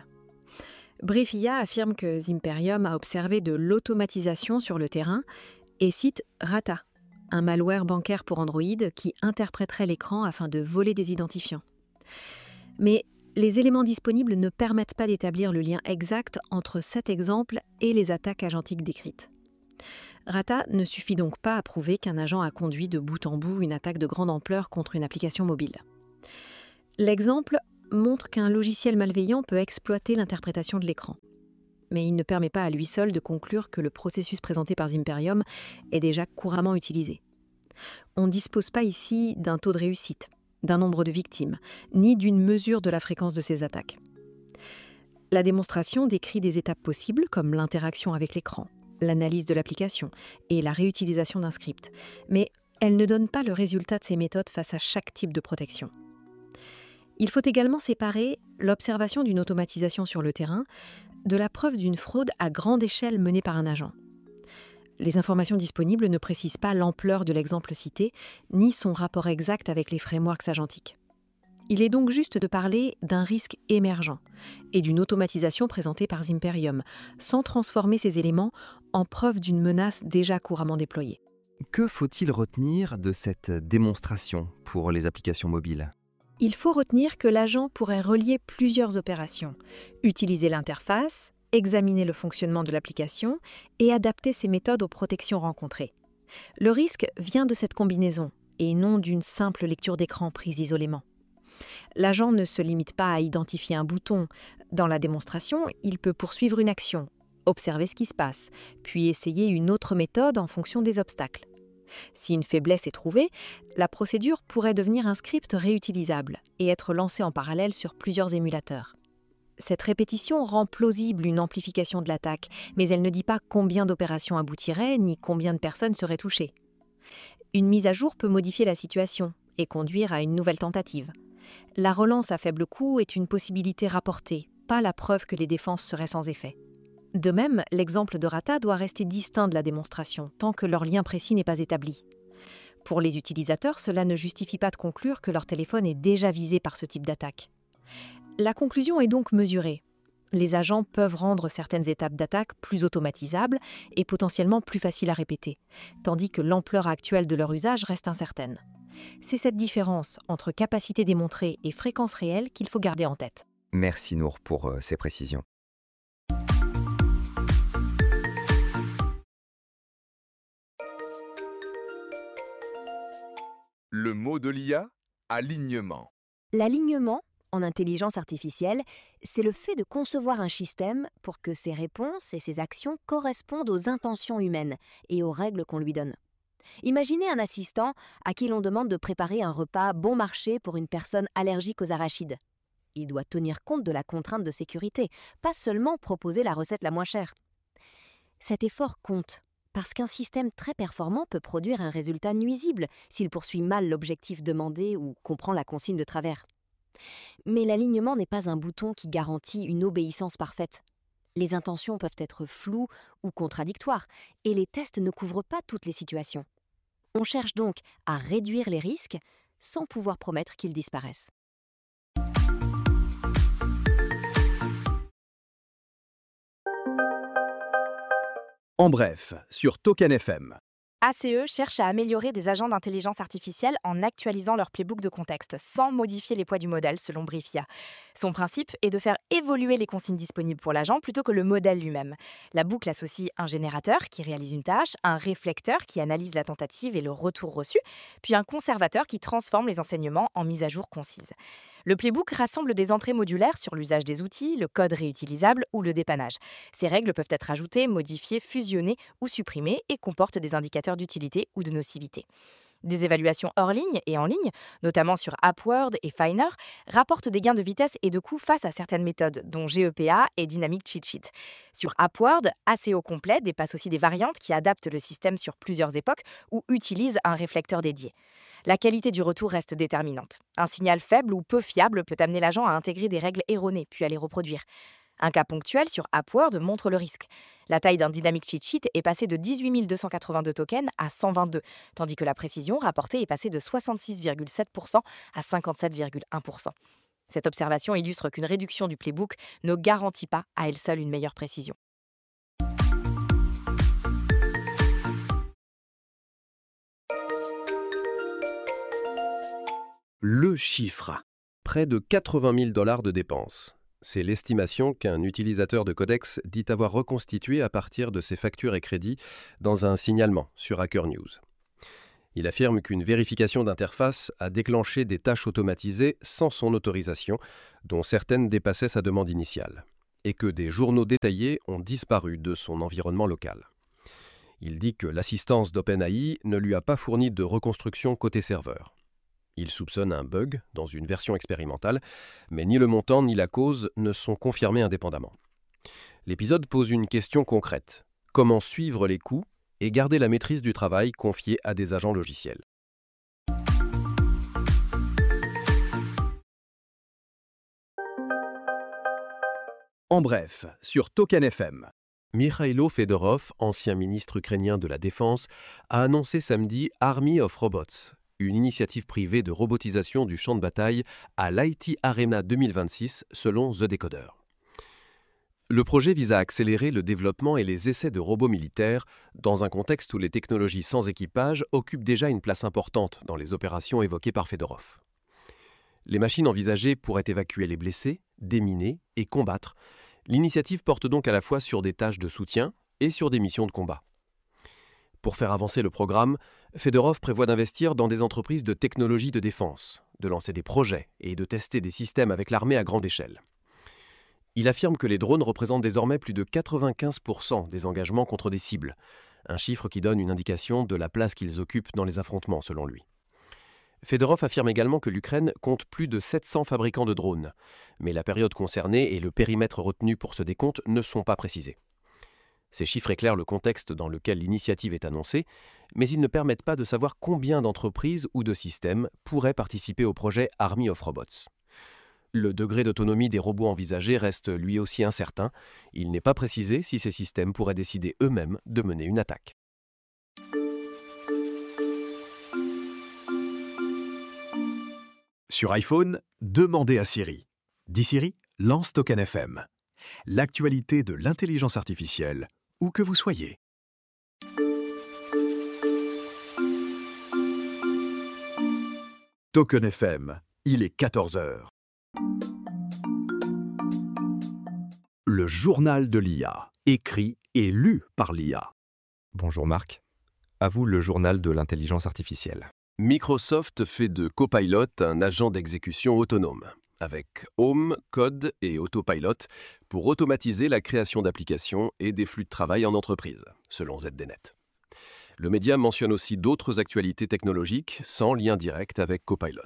Briefia affirme que Zimperium a observé de l'automatisation sur le terrain et cite Rata, un malware bancaire pour Android qui interpréterait l'écran afin de voler des identifiants. Mais les éléments disponibles ne permettent pas d'établir le lien exact entre cet exemple et les attaques agentiques décrites. Rata ne suffit donc pas à prouver qu'un agent a conduit de bout en bout une attaque de grande ampleur contre une application mobile. L'exemple montre qu'un logiciel malveillant peut exploiter l'interprétation de l'écran. mais il ne permet pas à lui seul de conclure que le processus présenté par Zimperium est déjà couramment utilisé. On ne dispose pas ici d'un taux de réussite, d'un nombre de victimes, ni d'une mesure de la fréquence de ces attaques. La démonstration décrit des étapes possibles comme l'interaction avec l'écran, l'analyse de l'application et la réutilisation d'un script, mais elle ne donne pas le résultat de ces méthodes face à chaque type de protection. Il faut également séparer l'observation d'une automatisation sur le terrain de la preuve d'une fraude à grande échelle menée par un agent. Les informations disponibles ne précisent pas l'ampleur de l'exemple cité, ni son rapport exact avec les frameworks agentiques. Il est donc juste de parler d'un risque émergent et d'une automatisation présentée par Zimperium, sans transformer ces éléments en preuve d'une menace déjà couramment déployée. Que faut-il retenir de cette démonstration pour les applications mobiles ? Il faut retenir que l'agent pourrait relier plusieurs opérations, utiliser l'interface, examiner le fonctionnement de l'application et adapter ses méthodes aux protections rencontrées. Le risque vient de cette combinaison et non d'une simple lecture d'écran prise isolément. L'agent ne se limite pas à identifier un bouton. Dans la démonstration, il peut poursuivre une action, observer ce qui se passe, puis essayer une autre méthode en fonction des obstacles. Si une faiblesse est trouvée, la procédure pourrait devenir un script réutilisable et être lancé en parallèle sur plusieurs émulateurs. Cette répétition rend plausible une amplification de l'attaque, mais elle ne dit pas combien d'opérations aboutiraient ni combien de personnes seraient touchées. Une mise à jour peut modifier la situation et conduire à une nouvelle tentative. La relance à faible coût est une possibilité rapportée, pas la preuve que les défenses seraient sans effet. De même, l'exemple de Rata doit rester distinct de la démonstration, tant que leur lien précis n'est pas établi. Pour les utilisateurs, cela ne justifie pas de conclure que leur téléphone est déjà visé par ce type d'attaque. La conclusion est donc mesurée. Les agents peuvent rendre certaines étapes d'attaque plus automatisables et potentiellement plus faciles à répéter, tandis que l'ampleur actuelle de leur usage reste incertaine. C'est cette différence entre capacité démontrée et fréquence réelle qu'il faut garder en tête. Merci Nour pour euh, ces précisions. Le mot de l'I A, alignement. L'alignement, en intelligence artificielle, c'est le fait de concevoir un système pour que ses réponses et ses actions correspondent aux intentions humaines et aux règles qu'on lui donne. Imaginez un assistant à qui l'on demande de préparer un repas bon marché pour une personne allergique aux arachides. Il doit tenir compte de la contrainte de sécurité, pas seulement proposer la recette la moins chère. Cet effort compte, parce qu'un système très performant peut produire un résultat nuisible s'il poursuit mal l'objectif demandé ou comprend la consigne de travers. Mais l'alignement n'est pas un bouton qui garantit une obéissance parfaite. Les intentions peuvent être floues ou contradictoires, et les tests ne couvrent pas toutes les situations. On cherche donc à réduire les risques sans pouvoir promettre qu'ils disparaissent. En bref, sur Token F M. A C E cherche à améliorer des agents d'intelligence artificielle en actualisant leur playbook de contexte, sans modifier les poids du modèle, selon Briefia. Son principe est de faire évoluer les consignes disponibles pour l'agent plutôt que le modèle lui-même. La boucle associe un générateur qui réalise une tâche, un réflecteur qui analyse la tentative et le retour reçu, puis un conservateur qui transforme les enseignements en mise à jour concise. Le playbook rassemble des entrées modulaires sur l'usage des outils, le code réutilisable ou le dépannage. Ces règles peuvent être ajoutées, modifiées, fusionnées ou supprimées et comportent des indicateurs d'utilité ou de nocivité. Des évaluations hors ligne et en ligne, notamment sur AppWord et Finer, rapportent des gains de vitesse et de coût face à certaines méthodes, dont G E P A et Dynamic Cheat Sheet. Sur AppWord, A C O complet dépasse aussi des variantes qui adaptent le système sur plusieurs époques ou utilisent un réflecteur dédié. La qualité du retour reste déterminante. Un signal faible ou peu fiable peut amener l'agent à intégrer des règles erronées, puis à les reproduire. Un cas ponctuel sur AppWord montre le risque. La taille d'un Dynamic Cheat Sheet est passée de dix-huit mille deux cent quatre-vingt-deux tokens à cent vingt-deux, tandis que la précision rapportée est passée de soixante-six virgule sept pour cent à cinquante-sept virgule un pour cent. Cette observation illustre qu'une réduction du playbook ne garantit pas à elle seule une meilleure précision. Le chiffre. Près de quatre-vingt mille dollars de dépenses. C'est l'estimation qu'un utilisateur de Codex dit avoir reconstitué à partir de ses factures et crédits dans un signalement sur Hacker News. Il affirme qu'une vérification d'interface a déclenché des tâches automatisées sans son autorisation, dont certaines dépassaient sa demande initiale. et que des journaux détaillés ont disparu de son environnement local. Il dit que l'assistance d'OpenAI ne lui a pas fourni de reconstruction côté serveur. Il soupçonne un bug dans une version expérimentale, mais ni le montant ni la cause ne sont confirmés indépendamment. L'épisode pose une question concrète. Comment suivre les coûts et garder la maîtrise du travail confié à des agents logiciels? En bref, sur Token F M. Mikhailo Fedorov, ancien ministre ukrainien de la Défense, a annoncé samedi Army of Robots, une initiative privée de robotisation du champ de bataille à l'I T Arena deux mille vingt-six, selon The Decoder. Le projet vise à accélérer le développement et les essais de robots militaires dans un contexte où les technologies sans équipage occupent déjà une place importante dans les opérations évoquées par Fedorov. Les machines envisagées pourraient évacuer les blessés, déminer et combattre. L'initiative porte donc à la fois sur des tâches de soutien et sur des missions de combat. Pour faire avancer le programme, Fedorov prévoit d'investir dans des entreprises de technologie de défense, de lancer des projets et de tester des systèmes avec l'armée à grande échelle. Il affirme que les drones représentent désormais plus de quatre-vingt-quinze pour cent des engagements contre des cibles, un chiffre qui donne une indication de la place qu'ils occupent dans les affrontements selon lui. Fedorov affirme également que l'Ukraine compte plus de sept cents fabricants de drones, mais la période concernée et le périmètre retenu pour ce décompte ne sont pas précisés. Ces chiffres éclairent le contexte dans lequel l'initiative est annoncée, mais ils ne permettent pas de savoir combien d'entreprises ou de systèmes pourraient participer au projet Army of Robots. Le degré d'autonomie des robots envisagés reste lui aussi incertain. Il n'est pas précisé si ces systèmes pourraient décider eux-mêmes de mener une attaque. Sur iPhone, demandez à Siri. Dis Siri, lance Token F M. L'actualité de l'intelligence artificielle, où que vous soyez. Token F M, il est quatorze heures. Le journal de l'I A, écrit et lu par l'I A. Bonjour Marc. À vous le journal de l'intelligence artificielle. Microsoft fait de Copilot un agent d'exécution autonome, avec Home, Code et Autopilot pour automatiser la création d'applications et des flux de travail en entreprise, selon Z D Net. Le média mentionne aussi d'autres actualités technologiques sans lien direct avec Copilot.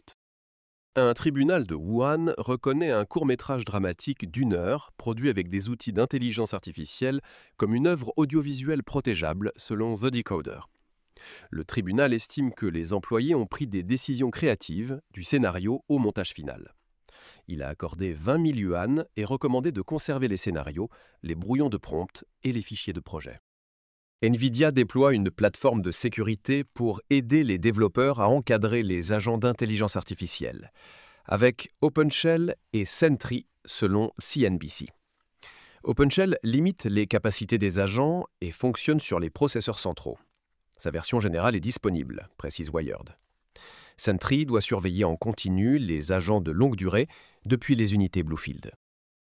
Un tribunal de Wuhan reconnaît un court-métrage dramatique d'une heure produit avec des outils d'intelligence artificielle comme une œuvre audiovisuelle protégeable, selon The Decoder. Le tribunal estime que les employés ont pris des décisions créatives, du scénario au montage final. Il a accordé vingt mille yuan et recommandé de conserver les scénarios, les brouillons de prompt et les fichiers de projet. Nvidia déploie une plateforme de sécurité pour aider les développeurs à encadrer les agents d'intelligence artificielle, avec OpenShell et Sentry, selon C N B C. OpenShell limite les capacités des agents et fonctionne sur les processeurs centraux. Sa version générale est disponible, précise Wired. Sentry doit surveiller en continu les agents de longue durée depuis les unités Bluefield.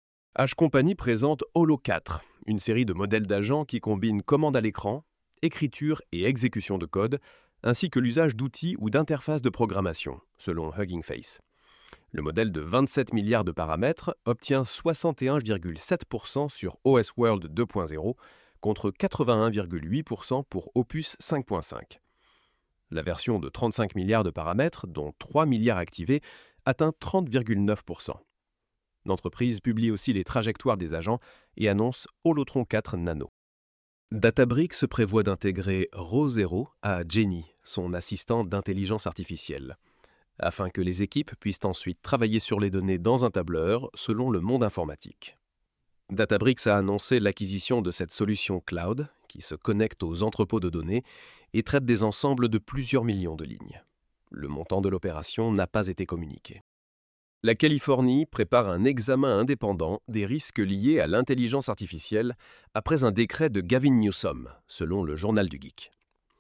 H Company présente Holo quatre, une série de modèles d'agents qui combinent commande à l'écran, écriture et exécution de code, ainsi que l'usage d'outils ou d'interfaces de programmation, selon Hugging Face. Le modèle de vingt-sept milliards de paramètres obtient soixante et un virgule sept pour cent sur O S World deux point zéro contre quatre-vingt-un virgule huit pour cent pour Opus cinq point cinq. La version de trente-cinq milliards de paramètres, dont trois milliards activés, atteint trente virgule neuf pour cent. L'entreprise publie aussi les trajectoires des agents et annonce Holotron quatre Nano. Databricks prévoit d'intégrer RAW-Zero à Jenny, son assistant d'intelligence artificielle, afin que les équipes puissent ensuite travailler sur les données dans un tableur selon le monde informatique. Databricks a annoncé l'acquisition de cette solution cloud qui se connecte aux entrepôts de données et traite des ensembles de plusieurs millions de lignes. Le montant de l'opération n'a pas été communiqué. La Californie prépare un examen indépendant des risques liés à l'intelligence artificielle après un décret de Gavin Newsom, selon le Journal du Geek.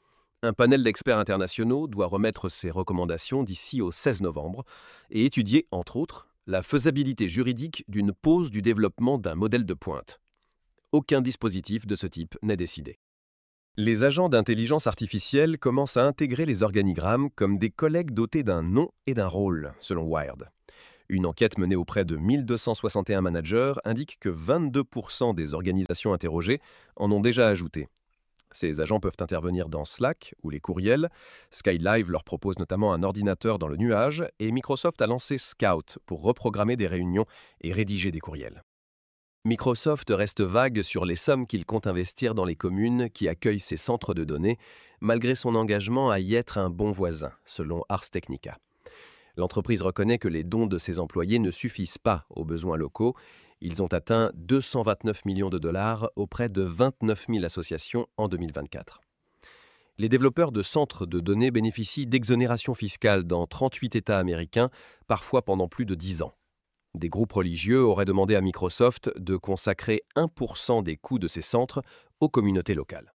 Un panel d'experts internationaux doit remettre ses recommandations d'ici au seize novembre et étudier, entre autres, la faisabilité juridique d'une pause du développement d'un modèle de pointe. Aucun dispositif de ce type n'est décidé. Les agents d'intelligence artificielle commencent à intégrer les organigrammes comme des collègues dotés d'un nom et d'un rôle, selon Wired. Une enquête menée auprès de mille deux cent soixante et un managers indique que vingt-deux pour cent des organisations interrogées en ont déjà ajouté. Ces agents peuvent intervenir dans Slack ou les courriels. SkyLive leur propose notamment un ordinateur dans le nuage et Microsoft a lancé Scout pour reprogrammer des réunions et rédiger des courriels. Microsoft reste vague sur les sommes qu'il compte investir dans les communes qui accueillent ces centres de données, malgré son engagement à y être un bon voisin, selon Ars Technica. L'entreprise reconnaît que les dons de ses employés ne suffisent pas aux besoins locaux. Ils ont atteint deux cent vingt-neuf millions de dollars auprès de vingt-neuf mille associations en deux mille vingt-quatre. Les développeurs de centres de données bénéficient d'exonérations fiscales dans trente-huit États américains, parfois pendant plus de dix ans. Des groupes religieux auraient demandé à Microsoft de consacrer un pour cent des coûts de ces centres aux communautés locales.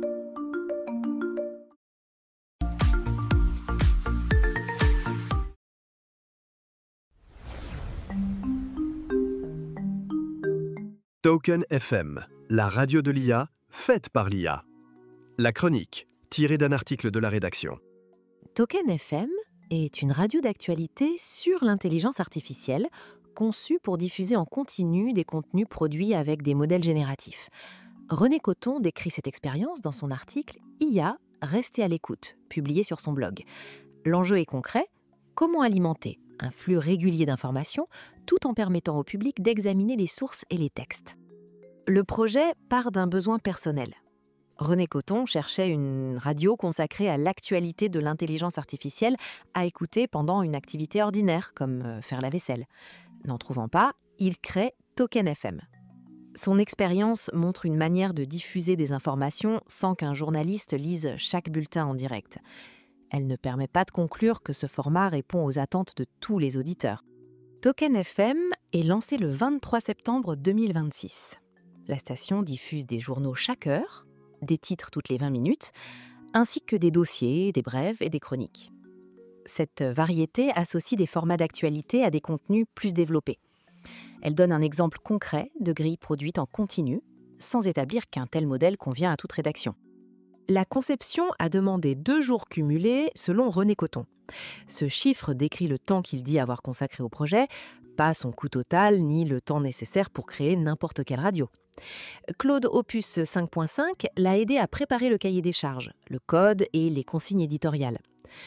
Token F M, la radio de l'I A, faite par l'I A. La chronique, tirée d'un article de la rédaction. Token F M est une radio d'actualité sur l'intelligence artificielle, conçue pour diffuser en continu des contenus produits avec des modèles génératifs. René Coton décrit cette expérience dans son article « I A, restez à l'écoute », publié sur son blog. L'enjeu est concret, comment alimenter un flux régulier d'informations, tout en permettant au public d'examiner les sources et les textes. Le projet part d'un besoin personnel. René Coton cherchait une radio consacrée à l'actualité de l'intelligence artificielle à écouter pendant une activité ordinaire, comme faire la vaisselle. N'en trouvant pas, il crée Token F M. Son expérience montre une manière de diffuser des informations sans qu'un journaliste lise chaque bulletin en direct. Elle ne permet pas de conclure que ce format répond aux attentes de tous les auditeurs. Token F M est lancé le vingt-trois septembre deux mille vingt-six. La station diffuse des journaux chaque heure, des titres toutes les vingt minutes, ainsi que des dossiers, des brèves et des chroniques. Cette variété associe des formats d'actualité à des contenus plus développés. Elle donne un exemple concret de grille produite en continu, sans établir qu'un tel modèle convient à toute rédaction. La conception a demandé deux jours cumulés selon René Coton. Ce chiffre décrit le temps qu'il dit avoir consacré au projet, pas son coût total ni le temps nécessaire pour créer n'importe quelle radio. Claude Opus cinq point cinq l'a aidé à préparer le cahier des charges, le code et les consignes éditoriales.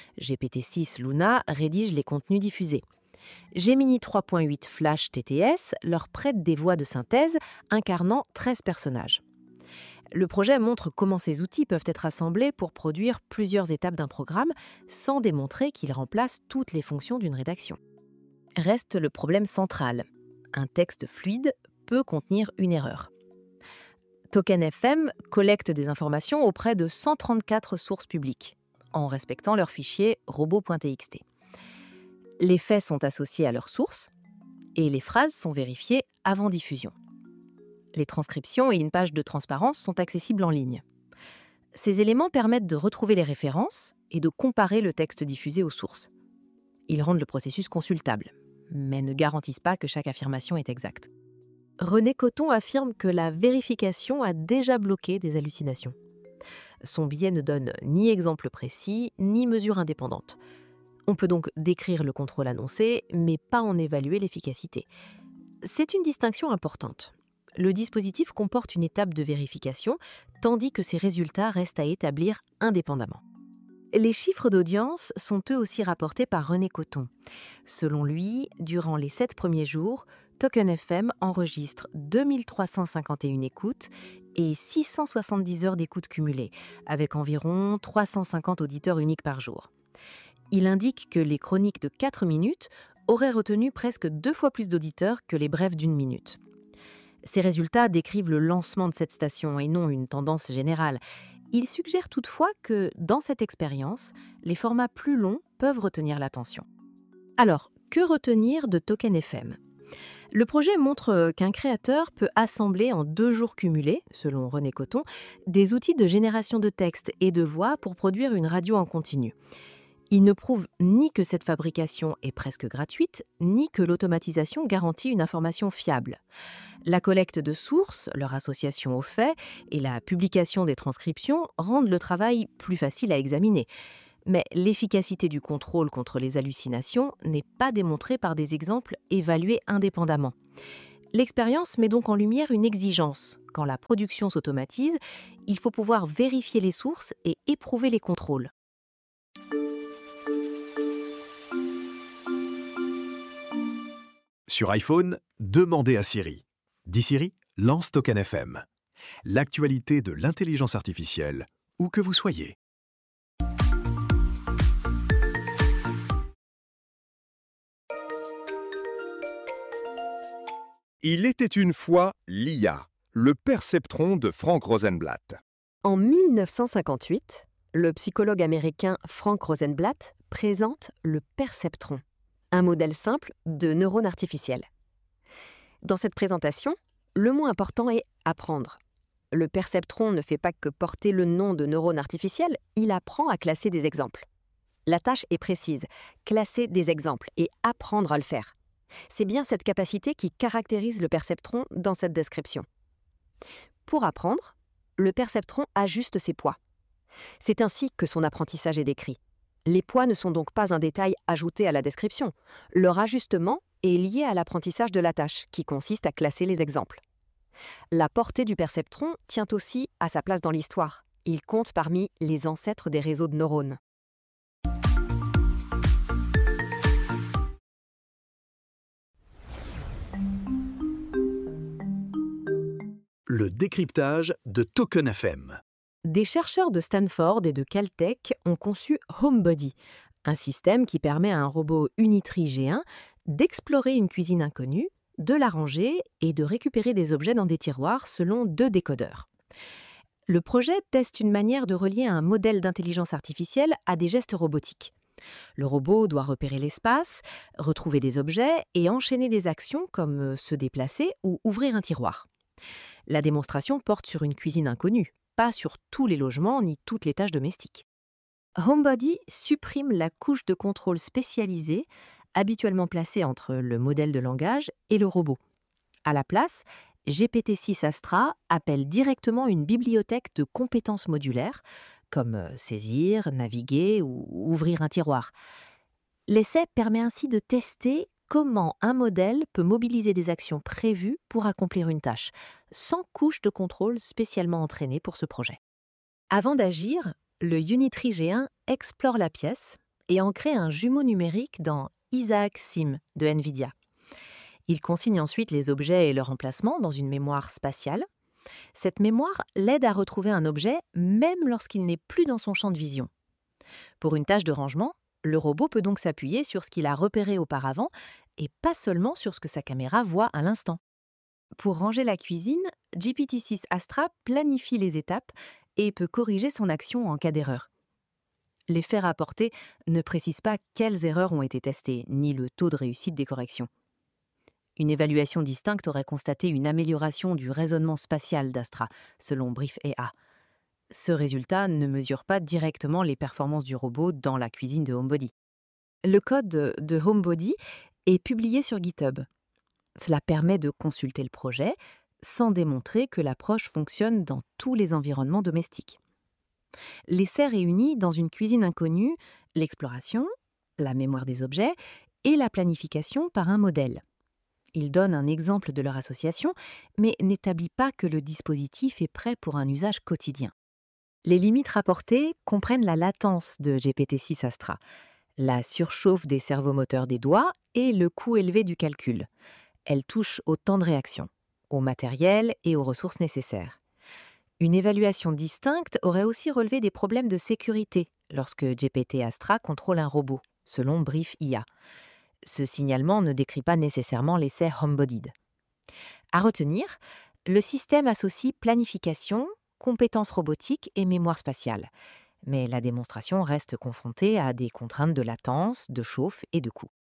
G P T six Luna rédige les contenus diffusés. Gemini trois point huit Flash T T S leur prête des voix de synthèse incarnant treize personnages. Le projet montre comment ces outils peuvent être assemblés pour produire plusieurs étapes d'un programme sans démontrer qu'ils remplacent toutes les fonctions d'une rédaction. Reste le problème central. Un texte fluide peut contenir une erreur. Token F M collecte des informations auprès de cent trente-quatre sources publiques, en respectant leur fichier robot point t x t. Les faits sont associés à leurs sources et les phrases sont vérifiées avant diffusion. Les transcriptions et une page de transparence sont accessibles en ligne. Ces éléments permettent de retrouver les références et de comparer le texte diffusé aux sources. Ils rendent le processus consultable, mais ne garantissent pas que chaque affirmation est exacte. René Coton affirme que la vérification a déjà bloqué des hallucinations. Son billet ne donne ni exemple précis, ni mesure indépendante. On peut donc décrire le contrôle annoncé, mais pas en évaluer l'efficacité. C'est une distinction importante. Le dispositif comporte une étape de vérification, tandis que ses résultats restent à établir indépendamment. Les chiffres d'audience sont eux aussi rapportés par René Coton. Selon lui, durant les sept premiers jours, Token F M enregistre deux mille trois cent cinquante et une écoutes et six cent soixante-dix heures d'écoute cumulées, avec environ trois cent cinquante auditeurs uniques par jour. Il indique que les chroniques de quatre minutes auraient retenu presque deux fois plus d'auditeurs que les brèves d'une minute. Ces résultats décrivent le lancement de cette station et non une tendance générale. Ils suggèrent toutefois que, dans cette expérience, les formats plus longs peuvent retenir l'attention. Alors, que retenir de Token F M ? Le projet montre qu'un créateur peut assembler en deux jours cumulés, selon René Coton, des outils de génération de texte et de voix pour produire une radio en continu. Il ne prouve ni que cette fabrication est presque gratuite, ni que l'automatisation garantit une information fiable. La collecte de sources, leur association aux faits et la publication des transcriptions rendent le travail plus facile à examiner. Mais l'efficacité du contrôle contre les hallucinations n'est pas démontrée par des exemples évalués indépendamment. L'expérience met donc en lumière une exigence. Quand la production s'automatise, il faut pouvoir vérifier les sources et éprouver les contrôles. Sur iPhone, demandez à Siri. Dis Siri, lance Token F M. L'actualité de l'intelligence artificielle, où que vous soyez. Il était une fois l'I A, le perceptron de Frank Rosenblatt. En mille neuf cent cinquante-huit, le psychologue américain Frank Rosenblatt présente le perceptron, un modèle simple de neurone artificielle. Dans cette présentation, le mot important est « apprendre ». Le perceptron ne fait pas que porter le nom de neurone artificielle, il apprend à classer des exemples. La tâche est précise, classer des exemples et apprendre à le faire. C'est bien cette capacité qui caractérise le perceptron dans cette description. Pour apprendre, le perceptron ajuste ses poids. C'est ainsi que son apprentissage est décrit. Les poids ne sont donc pas un détail ajouté à la description. Leur ajustement est lié à l'apprentissage de la tâche, qui consiste à classer les exemples. La portée du perceptron tient aussi à sa place dans l'histoire. Il compte parmi les ancêtres des réseaux de neurones. Le décryptage de Token F M. Des chercheurs de Stanford et de Caltech ont conçu HomeBody, un système qui permet à un robot Unitree G un d'explorer une cuisine inconnue, de la ranger et de récupérer des objets dans des tiroirs selon deux décodeurs. Le projet teste une manière de relier un modèle d'intelligence artificielle à des gestes robotiques. Le robot doit repérer l'espace, retrouver des objets et enchaîner des actions comme se déplacer ou ouvrir un tiroir. La démonstration porte sur une cuisine inconnue, pas sur tous les logements ni toutes les tâches domestiques. HomeBody supprime la couche de contrôle spécialisée habituellement placée entre le modèle de langage et le robot. À la place, G P T six Astra appelle directement une bibliothèque de compétences modulaires, comme saisir, naviguer ou ouvrir un tiroir. L'essai permet ainsi de tester comment un modèle peut mobiliser des actions prévues pour accomplir une tâche, sans couche de contrôle spécialement entraînée pour ce projet. Avant d'agir, le Unitree G un explore la pièce et en crée un jumeau numérique dans Isaac Sim de NVIDIA. Il consigne ensuite les objets et leur emplacement dans une mémoire spatiale. Cette mémoire l'aide à retrouver un objet même lorsqu'il n'est plus dans son champ de vision. Pour une tâche de rangement, le robot peut donc s'appuyer sur ce qu'il a repéré auparavant et pas seulement sur ce que sa caméra voit à l'instant. Pour ranger la cuisine, G P T six Astra planifie les étapes et peut corriger son action en cas d'erreur. Les faits rapportés ne précisent pas quelles erreurs ont été testées, ni le taux de réussite des corrections. Une évaluation distincte aurait constaté une amélioration du raisonnement spatial d'Astra, selon Brief A I. Ce résultat ne mesure pas directement les performances du robot dans la cuisine de HomeBody. Le code de HomeBody est publié sur GitHub. Cela permet de consulter le projet sans démontrer que l'approche fonctionne dans tous les environnements domestiques. L'essai réunit dans une cuisine inconnue l'exploration, la mémoire des objets et la planification par un modèle. Il donne un exemple de leur association, mais n'établit pas que le dispositif est prêt pour un usage quotidien. Les limites rapportées comprennent la latence de G P T six Astra, la surchauffe des servomoteurs des doigts et le coût élevé du calcul. Elle touche au temps de réaction, au matériel et aux ressources nécessaires. Une évaluation distincte aurait aussi relevé des problèmes de sécurité lorsque G P T Astra contrôle un robot, selon Brief I A. Ce signalement ne décrit pas nécessairement l'essai HomeBodied. À retenir, le système associe planification, compétences robotiques et mémoire spatiale. Mais la démonstration reste confrontée à des contraintes de latence, de chauffe et de coût.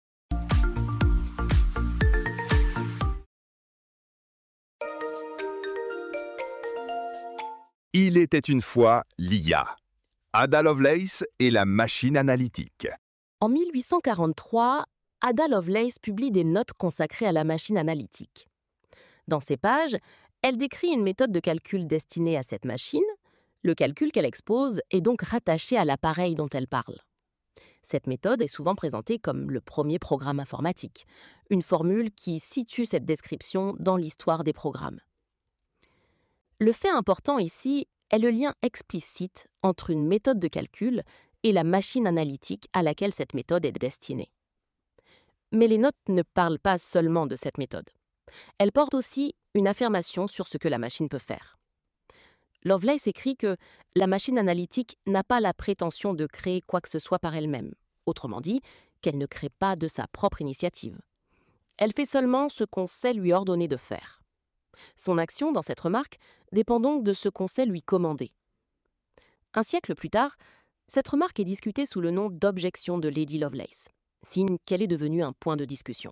Il était une fois l'I A. Ada Lovelace et la machine analytique. En mille huit cent quarante-trois, Ada Lovelace publie des notes consacrées à la machine analytique. Dans ces pages, elle décrit une méthode de calcul destinée à cette machine, Le calcul qu'elle expose est donc rattaché à l'appareil dont elle parle. Cette méthode est souvent présentée comme le premier programme informatique, une formule qui situe cette description dans l'histoire des programmes. Le fait important ici est le lien explicite entre une méthode de calcul et la machine analytique à laquelle cette méthode est destinée. Mais les notes ne parlent pas seulement de cette méthode. Elles portent aussi une affirmation sur ce que la machine peut faire. Lovelace écrit que la machine analytique n'a pas la prétention de créer quoi que ce soit par elle-même, autrement dit, qu'elle ne crée pas de sa propre initiative. Elle fait seulement ce qu'on sait lui ordonner de faire. Son action dans cette remarque dépend donc de ce qu'on sait lui commander. Un siècle plus tard, cette remarque est discutée sous le nom d'objection de Lady Lovelace, signe qu'elle est devenue un point de discussion.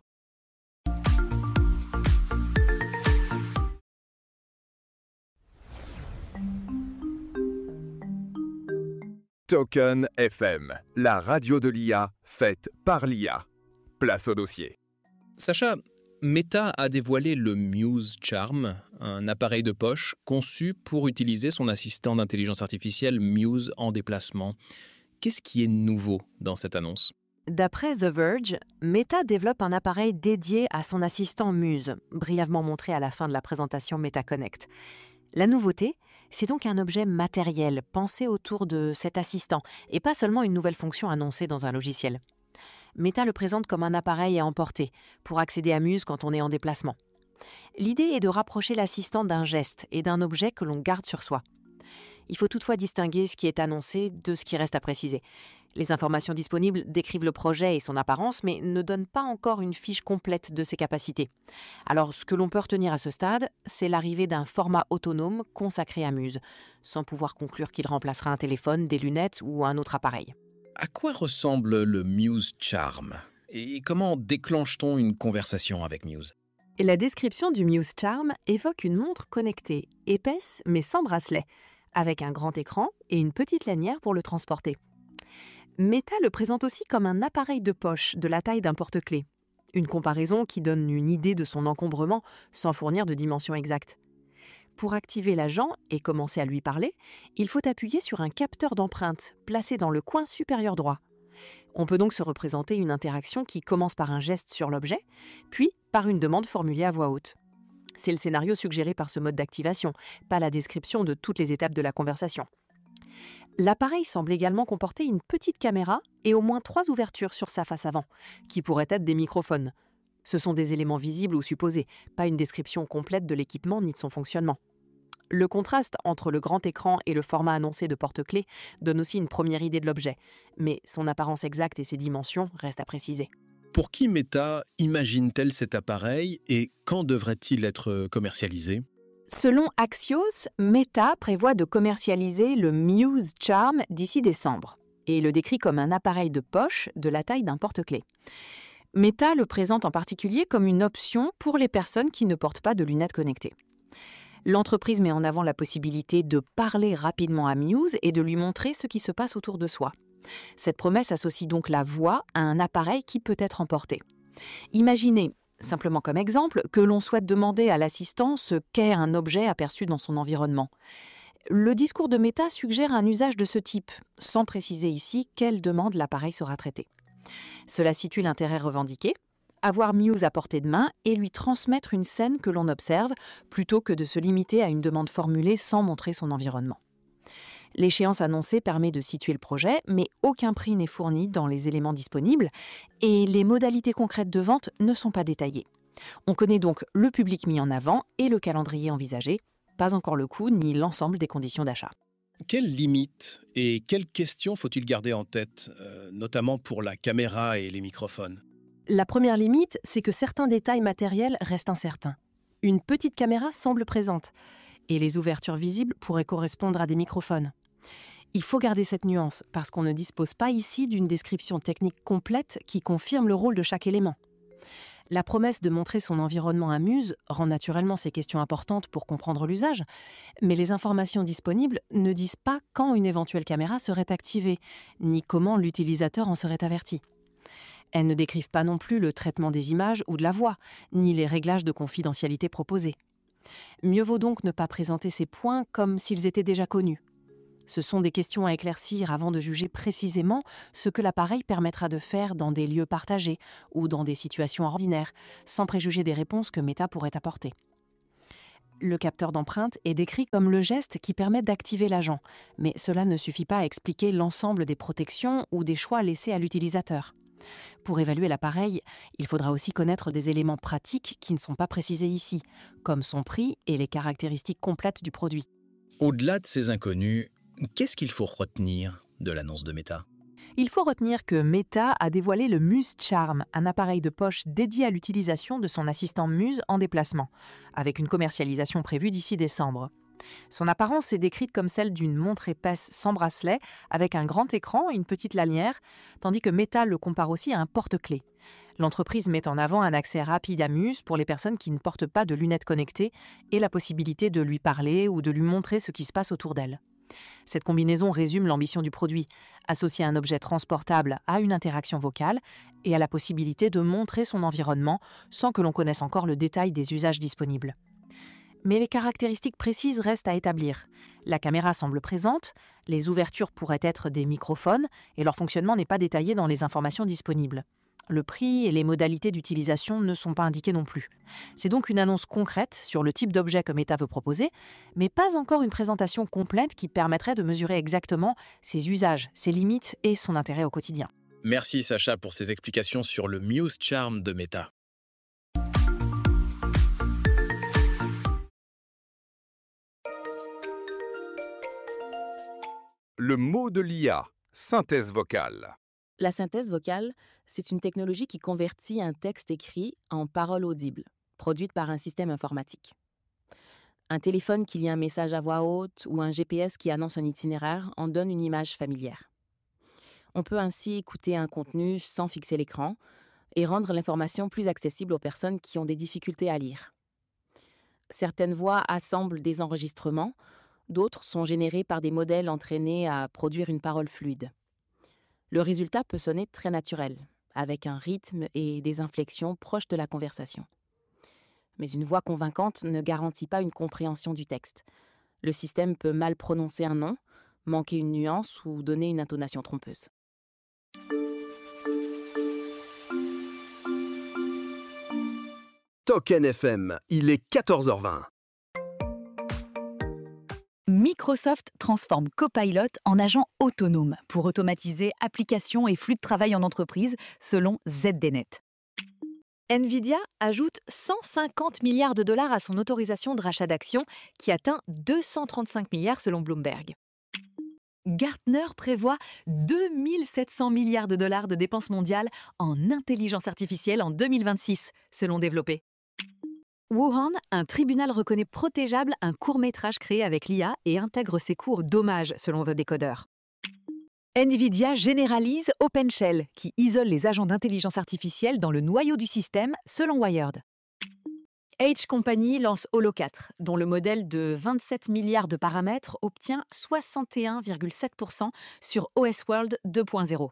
Token F M, la radio de l'I A faite par l'I A. Place au dossier. Sacha, Meta a dévoilé le Muse Charm, un appareil de poche conçu pour utiliser son assistant d'intelligence artificielle Muse en déplacement. Qu'est-ce qui est nouveau dans cette annonce ? D'après The Verge, Meta développe un appareil dédié à son assistant Muse, brièvement montré à la fin de la présentation Meta Connect. La nouveauté, c'est donc un objet matériel pensé autour de cet assistant, et pas seulement une nouvelle fonction annoncée dans un logiciel. Meta le présente comme un appareil à emporter, pour accéder à Muse quand on est en déplacement. L'idée est de rapprocher l'assistant d'un geste et d'un objet que l'on garde sur soi. Il faut toutefois distinguer ce qui est annoncé de ce qui reste à préciser. Les informations disponibles décrivent le projet et son apparence, mais ne donnent pas encore une fiche complète de ses capacités. Alors, ce que l'on peut retenir à ce stade, c'est l'arrivée d'un format autonome consacré à Muse, sans pouvoir conclure qu'il remplacera un téléphone, des lunettes ou un autre appareil. À quoi ressemble le Muse Charm ? Et comment déclenche-t-on une conversation avec Muse ? Et la description du Muse Charm évoque une montre connectée, épaisse mais sans bracelet, avec un grand écran et une petite lanière pour le transporter. Meta le présente aussi comme un appareil de poche de la taille d'un porte-clés. Une comparaison qui donne une idée de son encombrement sans fournir de dimensions exactes. Pour activer l'agent et commencer à lui parler, il faut appuyer sur un capteur d'empreinte placé dans le coin supérieur droit. On peut donc se représenter une interaction qui commence par un geste sur l'objet, puis par une demande formulée à voix haute. C'est le scénario suggéré par ce mode d'activation, pas la description de toutes les étapes de la conversation. L'appareil semble également comporter une petite caméra et au moins trois ouvertures sur sa face avant, qui pourraient être des microphones. Ce sont des éléments visibles ou supposés, pas une description complète de l'équipement ni de son fonctionnement. Le contraste entre le grand écran et le format annoncé de porte-clés donne aussi une première idée de l'objet, mais son apparence exacte et ses dimensions restent à préciser. Pour qui Meta imagine-t-elle cet appareil et quand devrait-il être commercialisé ? Selon Axios, Meta prévoit de commercialiser le Muse Charm d'ici décembre et le décrit comme un appareil de poche de la taille d'un porte-clés. Meta le présente en particulier comme une option pour les personnes qui ne portent pas de lunettes connectées. L'entreprise met en avant la possibilité de parler rapidement à Muse et de lui montrer ce qui se passe autour de soi. Cette promesse associe donc la voix à un appareil qui peut être emporté. Imaginez, simplement comme exemple, que l'on souhaite demander à l'assistant ce qu'est un objet aperçu dans son environnement. Le discours de Meta suggère un usage de ce type, sans préciser ici quelle demande l'appareil sera traité. Cela situe l'intérêt revendiqué, avoir Muse à portée de main et lui transmettre une scène que l'on observe, plutôt que de se limiter à une demande formulée sans montrer son environnement. L'échéance annoncée permet de situer le projet, mais aucun prix n'est fourni dans les éléments disponibles et les modalités concrètes de vente ne sont pas détaillées. On connaît donc le public mis en avant et le calendrier envisagé, pas encore le coût ni l'ensemble des conditions d'achat. Quelles limites et quelles questions faut-il garder en tête, euh, notamment pour la caméra et les microphones ? La première limite, c'est que certains détails matériels restent incertains. Une petite caméra semble présente et les ouvertures visibles pourraient correspondre à des microphones. Il faut garder cette nuance parce qu'on ne dispose pas ici d'une description technique complète qui confirme le rôle de chaque élément. La promesse de montrer son environnement à Muse rend naturellement ces questions importantes pour comprendre l'usage, mais les informations disponibles ne disent pas quand une éventuelle caméra serait activée, ni comment l'utilisateur en serait averti. Elles ne décrivent pas non plus le traitement des images ou de la voix, ni les réglages de confidentialité proposés. Mieux vaut donc ne pas présenter ces points comme s'ils étaient déjà connus. Ce sont des questions à éclaircir avant de juger précisément ce que l'appareil permettra de faire dans des lieux partagés ou dans des situations ordinaires, sans préjuger des réponses que Meta pourrait apporter. Le capteur d'empreinte est décrit comme le geste qui permet d'activer l'agent, mais cela ne suffit pas à expliquer l'ensemble des protections ou des choix laissés à l'utilisateur. Pour évaluer l'appareil, il faudra aussi connaître des éléments pratiques qui ne sont pas précisés ici, comme son prix et les caractéristiques complètes du produit. Au-delà de ces inconnus, qu'est-ce qu'il faut retenir de l'annonce de Meta ? Il faut retenir que Meta a dévoilé le Muse Charm, un appareil de poche dédié à l'utilisation de son assistant Muse en déplacement, avec une commercialisation prévue d'ici décembre. Son apparence est décrite comme celle d'une montre épaisse sans bracelet, avec un grand écran et une petite lanière, tandis que Meta le compare aussi à un porte-clés. L'entreprise met en avant un accès rapide à Muse pour les personnes qui ne portent pas de lunettes connectées et la possibilité de lui parler ou de lui montrer ce qui se passe autour d'elle. Cette combinaison résume l'ambition du produit, associer un objet transportable à une interaction vocale et à la possibilité de montrer son environnement sans que l'on connaisse encore le détail des usages disponibles. Mais les caractéristiques précises restent à établir. La caméra semble présente, les ouvertures pourraient être des microphones et leur fonctionnement n'est pas détaillé dans les informations disponibles. Le prix et les modalités d'utilisation ne sont pas indiqués non plus. C'est donc une annonce concrète sur le type d'objet que Meta veut proposer, mais pas encore une présentation complète qui permettrait de mesurer exactement ses usages, ses limites et son intérêt au quotidien. Merci Sacha pour ces explications sur le Muse Charm de Meta. Le mot de l'I A, synthèse vocale. La synthèse vocale, c'est une technologie qui convertit un texte écrit en paroles audibles, produite par un système informatique. Un téléphone qui lit un message à voix haute ou un G P S qui annonce un itinéraire en donne une image familière. On peut ainsi écouter un contenu sans fixer l'écran et rendre l'information plus accessible aux personnes qui ont des difficultés à lire. Certaines voix assemblent des enregistrements, d'autres sont générées par des modèles entraînés à produire une parole fluide. Le résultat peut sonner très naturel, avec un rythme et des inflexions proches de la conversation. Mais une voix convaincante ne garantit pas une compréhension du texte. Le système peut mal prononcer un nom, manquer une nuance ou donner une intonation trompeuse. Token F M, il est quatorze heures vingt. Microsoft transforme Copilot en agent autonome pour automatiser applications et flux de travail en entreprise, selon Z D Net. Nvidia ajoute cent cinquante milliards de dollars à son autorisation de rachat d'actions, qui atteint deux cent trente-cinq milliards selon Bloomberg. Gartner prévoit deux mille sept cents milliards de dollars de dépenses mondiales en intelligence artificielle en deux mille vingt-six, selon Développé. Wuhan, un tribunal reconnaît protégeable un court-métrage créé avec l'I A et intègre ses cours d'hommage, selon The Decoder. Nvidia généralise OpenShell, qui isole les agents d'intelligence artificielle dans le noyau du système, selon Wired. H Company lance Holo quatre, dont le modèle de vingt-sept milliards de paramètres obtient soixante et un virgule sept pour cent sur O S World deux point zéro.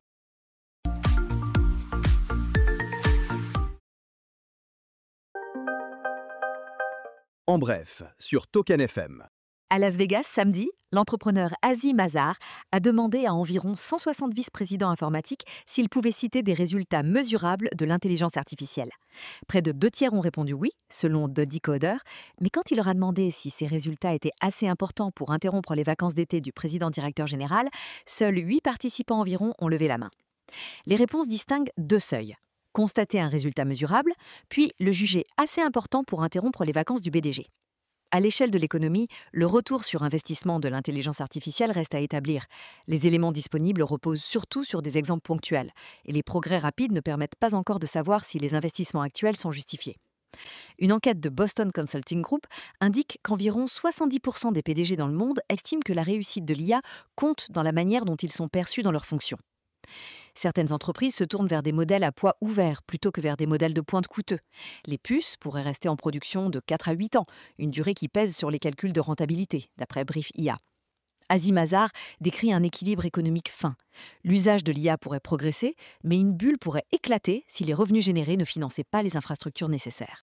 En bref, sur Token F M. À Las Vegas, samedi, l'entrepreneur Azim Azhar a demandé à environ cent soixante vice-présidents informatiques s'ils pouvaient citer des résultats mesurables de l'intelligence artificielle. Près de deux tiers ont répondu oui, selon The Decoder, mais quand il leur a demandé si ces résultats étaient assez importants pour interrompre les vacances d'été du président-directeur général, seuls huit participants environ ont levé la main. Les réponses distinguent deux seuils. Constater un résultat mesurable, puis le juger assez important pour interrompre les vacances du B D G. À l'échelle de l'économie, le retour sur investissement de l'intelligence artificielle reste à établir. Les éléments disponibles reposent surtout sur des exemples ponctuels, et les progrès rapides ne permettent pas encore de savoir si les investissements actuels sont justifiés. Une enquête de Boston Consulting Group indique qu'environ soixante-dix pour cent des P D G dans le monde estiment que la réussite de l'I A compte dans la manière dont ils sont perçus dans leurs fonctions. Certaines entreprises se tournent vers des modèles à poids ouvert plutôt que vers des modèles de pointe coûteux. Les puces pourraient rester en production de quatre à huit ans, une durée qui pèse sur les calculs de rentabilité, d'après Brief I A. Azim Azhar décrit un équilibre économique fin. L'usage de l'I A pourrait progresser, mais une bulle pourrait éclater si les revenus générés ne finançaient pas les infrastructures nécessaires.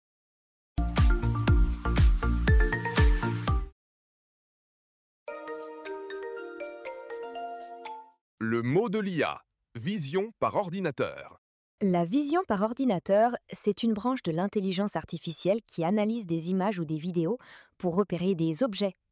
Le mot de l'I A, vision par ordinateur. La vision par ordinateur, c'est une branche de l'intelligence artificielle qui analyse des images ou des vidéos pour repérer des objets